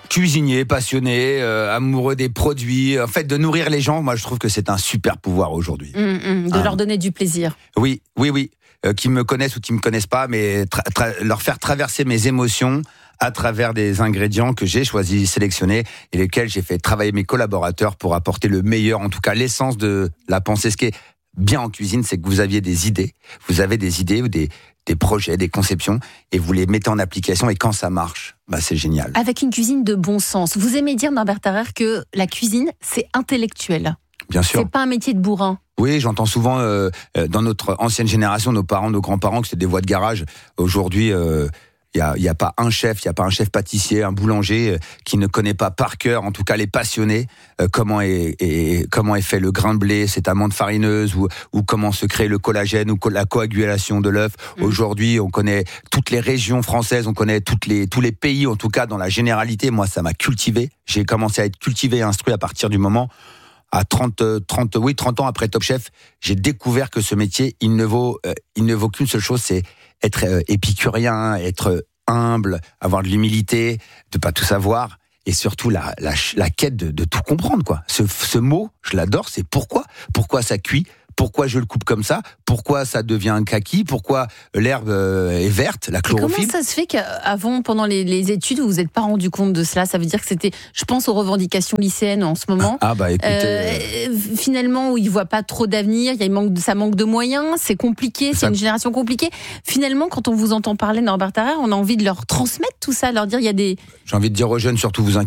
Cuisinier, passionné, amoureux des produits, en fait de nourrir les gens, moi je trouve que c'est un super pouvoir aujourd'hui. De leur donner du plaisir. Oui. Qu'ils me connaissent ou qu'ils me connaissent pas, mais leur faire traverser mes émotions à travers des ingrédients que j'ai choisis, sélectionnés et lesquels j'ai fait travailler mes collaborateurs pour apporter le meilleur, en tout cas l'essence de la pensée. Ce qui est bien en cuisine, c'est que vous avez des idées ou des projets, des conceptions, et vous les mettez en application, et quand ça marche, c'est génial. Avec une cuisine de bon sens. Vous aimez dire, Norbert Tarrer, que la cuisine, c'est intellectuel. Bien sûr. C'est pas un métier de bourrin. Oui, j'entends souvent dans notre ancienne génération, nos parents, nos grands-parents, que c'est des voies de garage. Aujourd'hui, il y a pas un chef pâtissier, un boulanger qui ne connaît pas par cœur, en tout cas les passionnés, comment est fait le grain de blé, cette amande farineuse, ou comment se crée le collagène ou la coagulation de l'œuf. Aujourd'hui, on connaît toutes les régions françaises, on connaît tous les pays, en tout cas dans la généralité. Moi, ça m'a cultivé. J'ai commencé à être cultivé et instruit à partir du moment à 30 ans après Top Chef, j'ai découvert que ce métier, il ne vaut qu'une seule chose, c'est être épicurien, être humble, avoir de l'humilité, de pas tout savoir, et surtout la quête de tout comprendre, quoi. Ce mot, je l'adore, c'est pourquoi ça cuit, pourquoi je le coupe comme ça, pourquoi ça devient un kaki, pourquoi l'herbe est verte, la chlorophylle. Et comment ça se fait qu'avant, pendant les études, vous vous êtes pas rendu compte de cela? Ça veut dire que c'était, je pense aux revendications lycéennes en ce moment. Écoutez, finalement, où ils voient pas trop d'avenir, ça manque de moyens, c'est compliqué, c'est une génération compliquée. Finalement, quand on vous entend parler, Norbert Tarrer, on a envie de leur transmettre tout ça, de leur dire il y a des... J'ai envie de dire aux jeunes, surtout vous